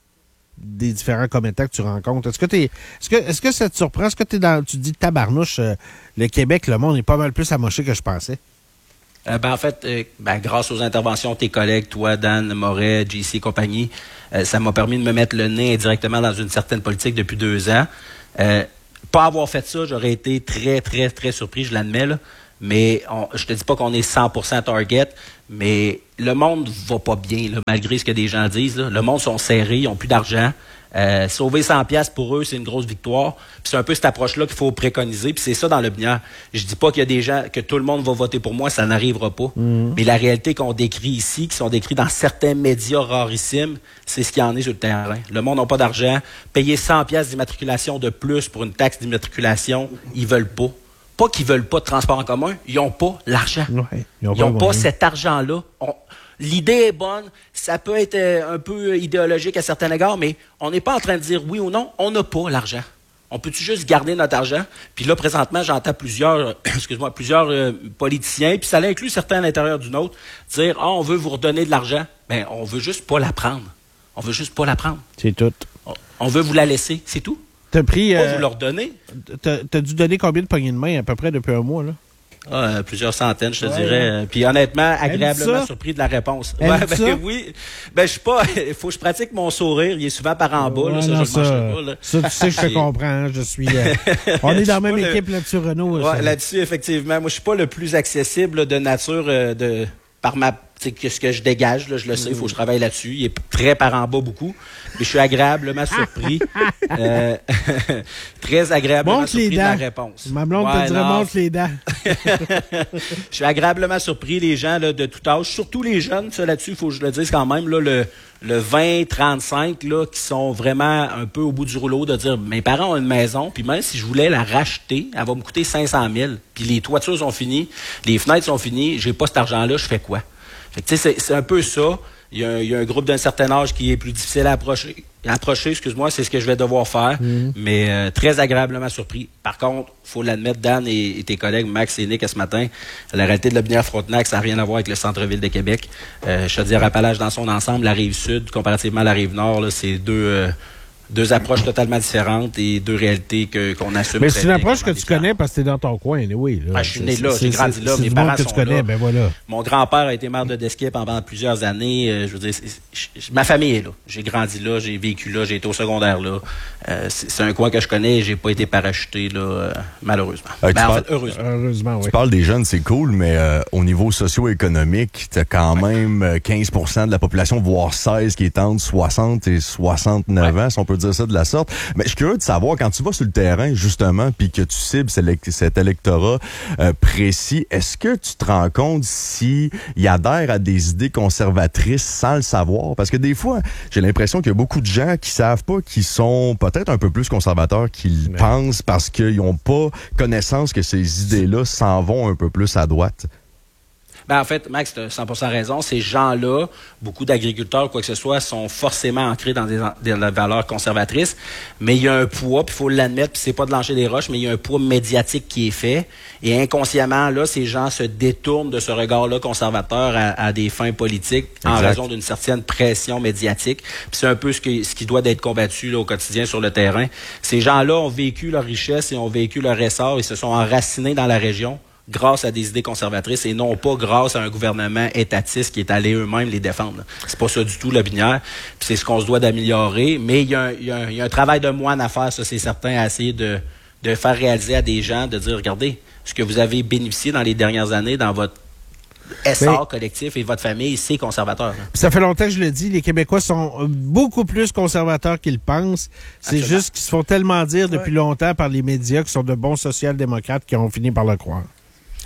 Speaker 2: des différents commettants que tu rencontres? Est-ce que, t'es, est-ce que, est-ce que ça te surprend? Est-ce que t'es dans, tu te dis, tabarnouche, euh, le Québec, le monde est pas mal plus amoché que je pensais?
Speaker 10: Euh, ben, en fait, euh, ben, grâce aux interventions de tes collègues, toi, Dan, Moret, J C et compagnie, euh, ça m'a permis de me mettre le nez directement dans une certaine politique depuis deux ans. Euh, pas avoir fait ça, j'aurais été très, très, très surpris, je l'admets, là. Mais on, je te dis pas qu'on est cent pour cent target, mais le monde va pas bien, là, malgré ce que des gens disent. Là. Le monde sont serrés, ils ont plus d'argent. Euh, sauver cent piastres pour eux, c'est une grosse victoire. Puis c'est un peu cette approche-là qu'il faut préconiser. Puis c'est ça dans le Binière. Je dis pas qu'il y a des gens, que tout le monde va voter pour moi, ça n'arrivera pas. Mm-hmm. Mais la réalité qu'on décrit ici, qui sont décrits dans certains médias rarissimes, c'est ce qu'il y en est sur le terrain. Le monde n'a pas d'argent. Payer cent piastres d'immatriculation de plus pour une taxe d'immatriculation, ils veulent pas. Pas qu'ils veulent pas de transport en commun, ils n'ont pas l'argent. Ouais, ils n'ont pas, pas cet argent-là. On, l'idée est bonne, ça peut être euh, un peu idéologique à certains égards, mais on n'est pas en train de dire oui ou non, on n'a pas l'argent. On peut-tu juste garder notre argent? Puis là, présentement, j'entends plusieurs, excuse-moi, plusieurs euh, politiciens, puis ça l'inclut certains à l'intérieur d'une autre, dire ah, on veut vous redonner de l'argent. Bien, on veut juste pas la prendre. On veut juste pas la prendre.
Speaker 2: C'est tout.
Speaker 10: On, on veut vous la laisser, c'est tout.
Speaker 2: T'as pris.
Speaker 10: Pas
Speaker 2: Euh,
Speaker 10: vous leur donner.
Speaker 2: T'as, t'as dû donner combien de poignées de main à peu près depuis un mois, là?
Speaker 10: Ah, euh, plusieurs centaines, je te
Speaker 2: ouais,
Speaker 10: dirais.
Speaker 2: Ouais.
Speaker 10: Puis honnêtement, agréablement surpris de la réponse. Ouais, ben
Speaker 2: ça?
Speaker 10: oui. Ben je suis pas. Il faut que je pratique mon sourire. Il est souvent par en bas.
Speaker 2: Ouais,
Speaker 10: là, ça,
Speaker 2: non,
Speaker 10: je
Speaker 2: ça,
Speaker 10: le mange pas. Là.
Speaker 2: Ça, tu sais, je te comprends. Hein, je suis. Euh, on est dans la même équipe le... là-dessus, Renaud.
Speaker 10: Ouais, là-dessus, effectivement. Moi, je suis pas le plus accessible là, de nature euh, de par ma. C'est ce que je dégage, là, je le sais, il faut que je travaille là-dessus. Il est très par en bas beaucoup. Mais je suis agréablement surpris. euh, très agréablement
Speaker 2: monte
Speaker 10: surpris
Speaker 2: les
Speaker 10: de la
Speaker 2: dents.
Speaker 10: réponse.
Speaker 2: Ma blonde
Speaker 10: ouais,
Speaker 2: te dirait monte les dents.
Speaker 10: Je suis agréablement surpris, les gens là, de tout âge, surtout les jeunes, ça là-dessus, il faut que je le dise quand même, là, le, le vingt trente-cinq, là, qui sont vraiment un peu au bout du rouleau, de dire, mes parents ont une maison, puis même si je voulais la racheter, elle va me coûter cinq cent mille, puis les toitures sont finies, les fenêtres sont finies, j'ai pas cet argent-là, je fais quoi? Fait que, c'est, c'est un peu ça. Il y, a un, il y a un groupe d'un certain âge qui est plus difficile à approcher. À approcher, excuse-moi, c'est ce que je vais devoir faire. Mm-hmm. Mais euh, très agréablement surpris. Par contre, il faut l'admettre, Dan et, et tes collègues, Max et Nick, ce matin, la réalité de la Binière-Frontenac, ça n'a rien à voir avec le centre-ville de Québec. Euh, Chaudière-Appalaches dans son ensemble, la Rive-Sud, comparativement à la Rive-Nord, là, c'est deux... Euh, Deux approches totalement différentes et deux réalités que, qu'on assume.
Speaker 2: Mais c'est une approche que tu connais parce que t'es dans ton coin, oui.
Speaker 10: Ah, je suis né là, j'ai grandi là, mes parents sont là. Ben voilà. Mon grand-père a été maire de Desquet pendant plusieurs années. Euh, je veux dire, c'est, c'est, ma famille est là. J'ai grandi là, j'ai vécu là, j'ai été au secondaire là. Euh, c'est, c'est un coin que je connais et j'ai pas été parachuté là, euh, malheureusement.
Speaker 6: Euh,
Speaker 10: ben, en
Speaker 6: parles,
Speaker 10: fait, heureusement.
Speaker 2: Heureusement, oui.
Speaker 6: Tu parles des jeunes, c'est cool, mais euh, au niveau socio-économique, t'as quand ouais. même quinze pour cent de la population, voire seize, qui est entre soixante et soixante-neuf ouais. ans, si on peut dire ça de la sorte. Mais je suis curieux de savoir, quand tu vas sur le terrain, justement, puis que tu cibles cet électorat euh, précis, est-ce que tu te rends compte s'il adhère à des idées conservatrices sans le savoir? Parce que des fois, j'ai l'impression qu'il y a beaucoup de gens qui savent pas qu'ils sont peut-être un peu plus conservateurs qu'ils ouais. pensent parce qu'ils n'ont pas connaissance que ces idées-là s'en vont un peu plus à droite.
Speaker 10: Ben, en fait, Max, tu as cent pour cent raison. Ces gens-là, beaucoup d'agriculteurs, quoi que ce soit, sont forcément ancrés dans des, des valeurs conservatrices. Mais il y a un poids, puis il faut l'admettre, puis c'est pas de lancer des roches, mais il y a un poids médiatique qui est fait. Et inconsciemment, là, ces gens se détournent de ce regard-là conservateur à, à des fins politiques exact. En raison d'une certaine pression médiatique. Puis c'est un peu ce qui, ce qui doit être combattu là, au quotidien sur le terrain. Ces gens-là ont vécu leur richesse et ont vécu leur essor. Ils se sont enracinés dans la région grâce à des idées conservatrices et non pas grâce à un gouvernement étatiste qui est allé eux-mêmes les défendre. C'est pas ça du tout, la Binière. Puis c'est ce qu'on se doit d'améliorer. Mais il y, y, y a un travail de moine à faire, ça c'est certain, à essayer de, de faire réaliser à des gens, de dire, regardez, ce que vous avez bénéficié dans les dernières années dans votre essor collectif et votre famille, c'est conservateur. Hein.
Speaker 2: Ça fait longtemps que je le dis, les Québécois sont beaucoup plus conservateurs qu'ils pensent. C'est Absolument. Juste qu'ils se font tellement dire depuis ouais. longtemps par les médias qu'ils sont de bons social-démocrates qui ont fini par le croire.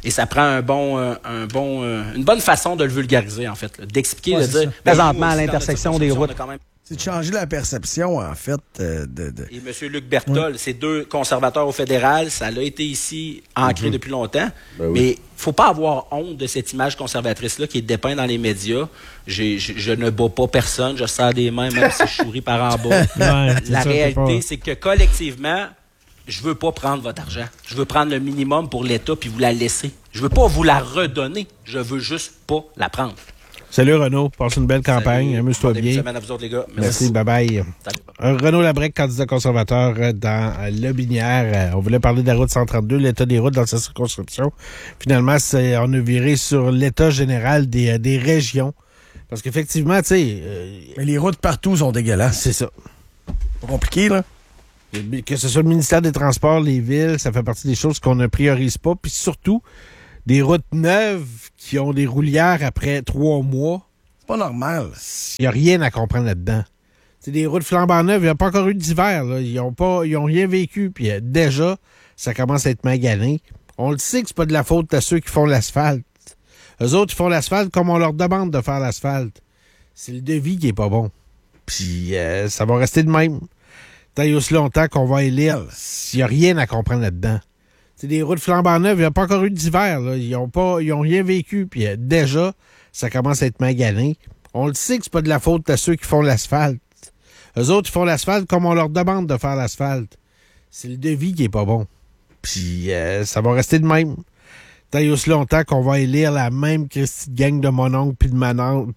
Speaker 10: Et ça prend un bon, euh, un bon, euh, une bonne façon de le vulgariser, en fait, là, d'expliquer,
Speaker 4: Ouais,
Speaker 10: de
Speaker 4: c'est
Speaker 10: dire...
Speaker 4: ça.
Speaker 10: ben,
Speaker 11: Présentement,
Speaker 10: nous
Speaker 11: à
Speaker 10: aussi, dans
Speaker 11: l'intersection
Speaker 10: notre
Speaker 11: des
Speaker 10: circonscription,
Speaker 11: routes.
Speaker 10: on a quand même...
Speaker 4: C'est de changer la perception, en fait, euh, de... de...
Speaker 10: Et M. Luc Berthold, ouais. c'est deux conservateurs au fédéral. Ça a été ici ancré mm-hmm. depuis longtemps. Ben oui. Mais il ne faut pas avoir honte de cette image conservatrice-là qui est dépeinte dans les médias. J'ai, je, je ne bats pas personne. Je serre des mains, même si je souris par en bas. Ouais, la ça, réalité, c'est que collectivement, je veux pas prendre votre argent. Je veux prendre le minimum pour l'État puis vous la laisser. Je veux pas vous la redonner. Je veux juste pas la prendre.
Speaker 2: Salut Renaud, passe une belle campagne, amuse-toi bien.
Speaker 10: Semaine à vous autres, les gars.
Speaker 2: Merci, Merci bye bye. Salut. Renaud Labrec, candidat conservateur dans Lobinière. On voulait parler de la route cent trente-deux, l'état des routes dans sa circonscription. Finalement, c'est, on a viré sur l'état général des, des régions. Parce qu'effectivement, tu sais... Euh,
Speaker 4: Mais les routes partout sont dégueulasses.
Speaker 2: C'est ça.
Speaker 4: Pas compliqué, là.
Speaker 2: Que ce soit le ministère des Transports, les villes, ça fait partie des choses qu'on ne priorise pas. Puis surtout... Des routes neuves qui ont des roulières après trois mois.
Speaker 4: C'est pas normal.
Speaker 2: Il n'y a rien à comprendre là-dedans. C'est des routes flambant neuves. Il n'y a pas encore eu d'hiver. Là. Ils n'ont pas, ils ont rien vécu. Puis euh, déjà, ça commence à être magané. On le sait que c'est pas de la faute à ceux qui font l'asphalte. Eux autres, ils font l'asphalte comme on leur demande de faire l'asphalte. C'est le devis qui est pas bon. Puis euh, ça va rester de même. Tant et aussi longtemps qu'on va élire. Il n'y a rien à comprendre là-dedans. C'est des routes flambant neuves. Il n'y a pas encore eu d'hiver. Là. Ils n'ont pas, ils ont rien vécu. Puis euh, déjà, ça commence à être magané. On le sait que c'est pas de la faute à ceux qui font l'asphalte. Eux autres, ils font l'asphalte comme on leur demande de faire l'asphalte. C'est le devis qui est pas bon. Puis euh, ça va rester de même. Tant et aussi longtemps qu'on va élire la même Christie de gang de mon oncle puis de ma,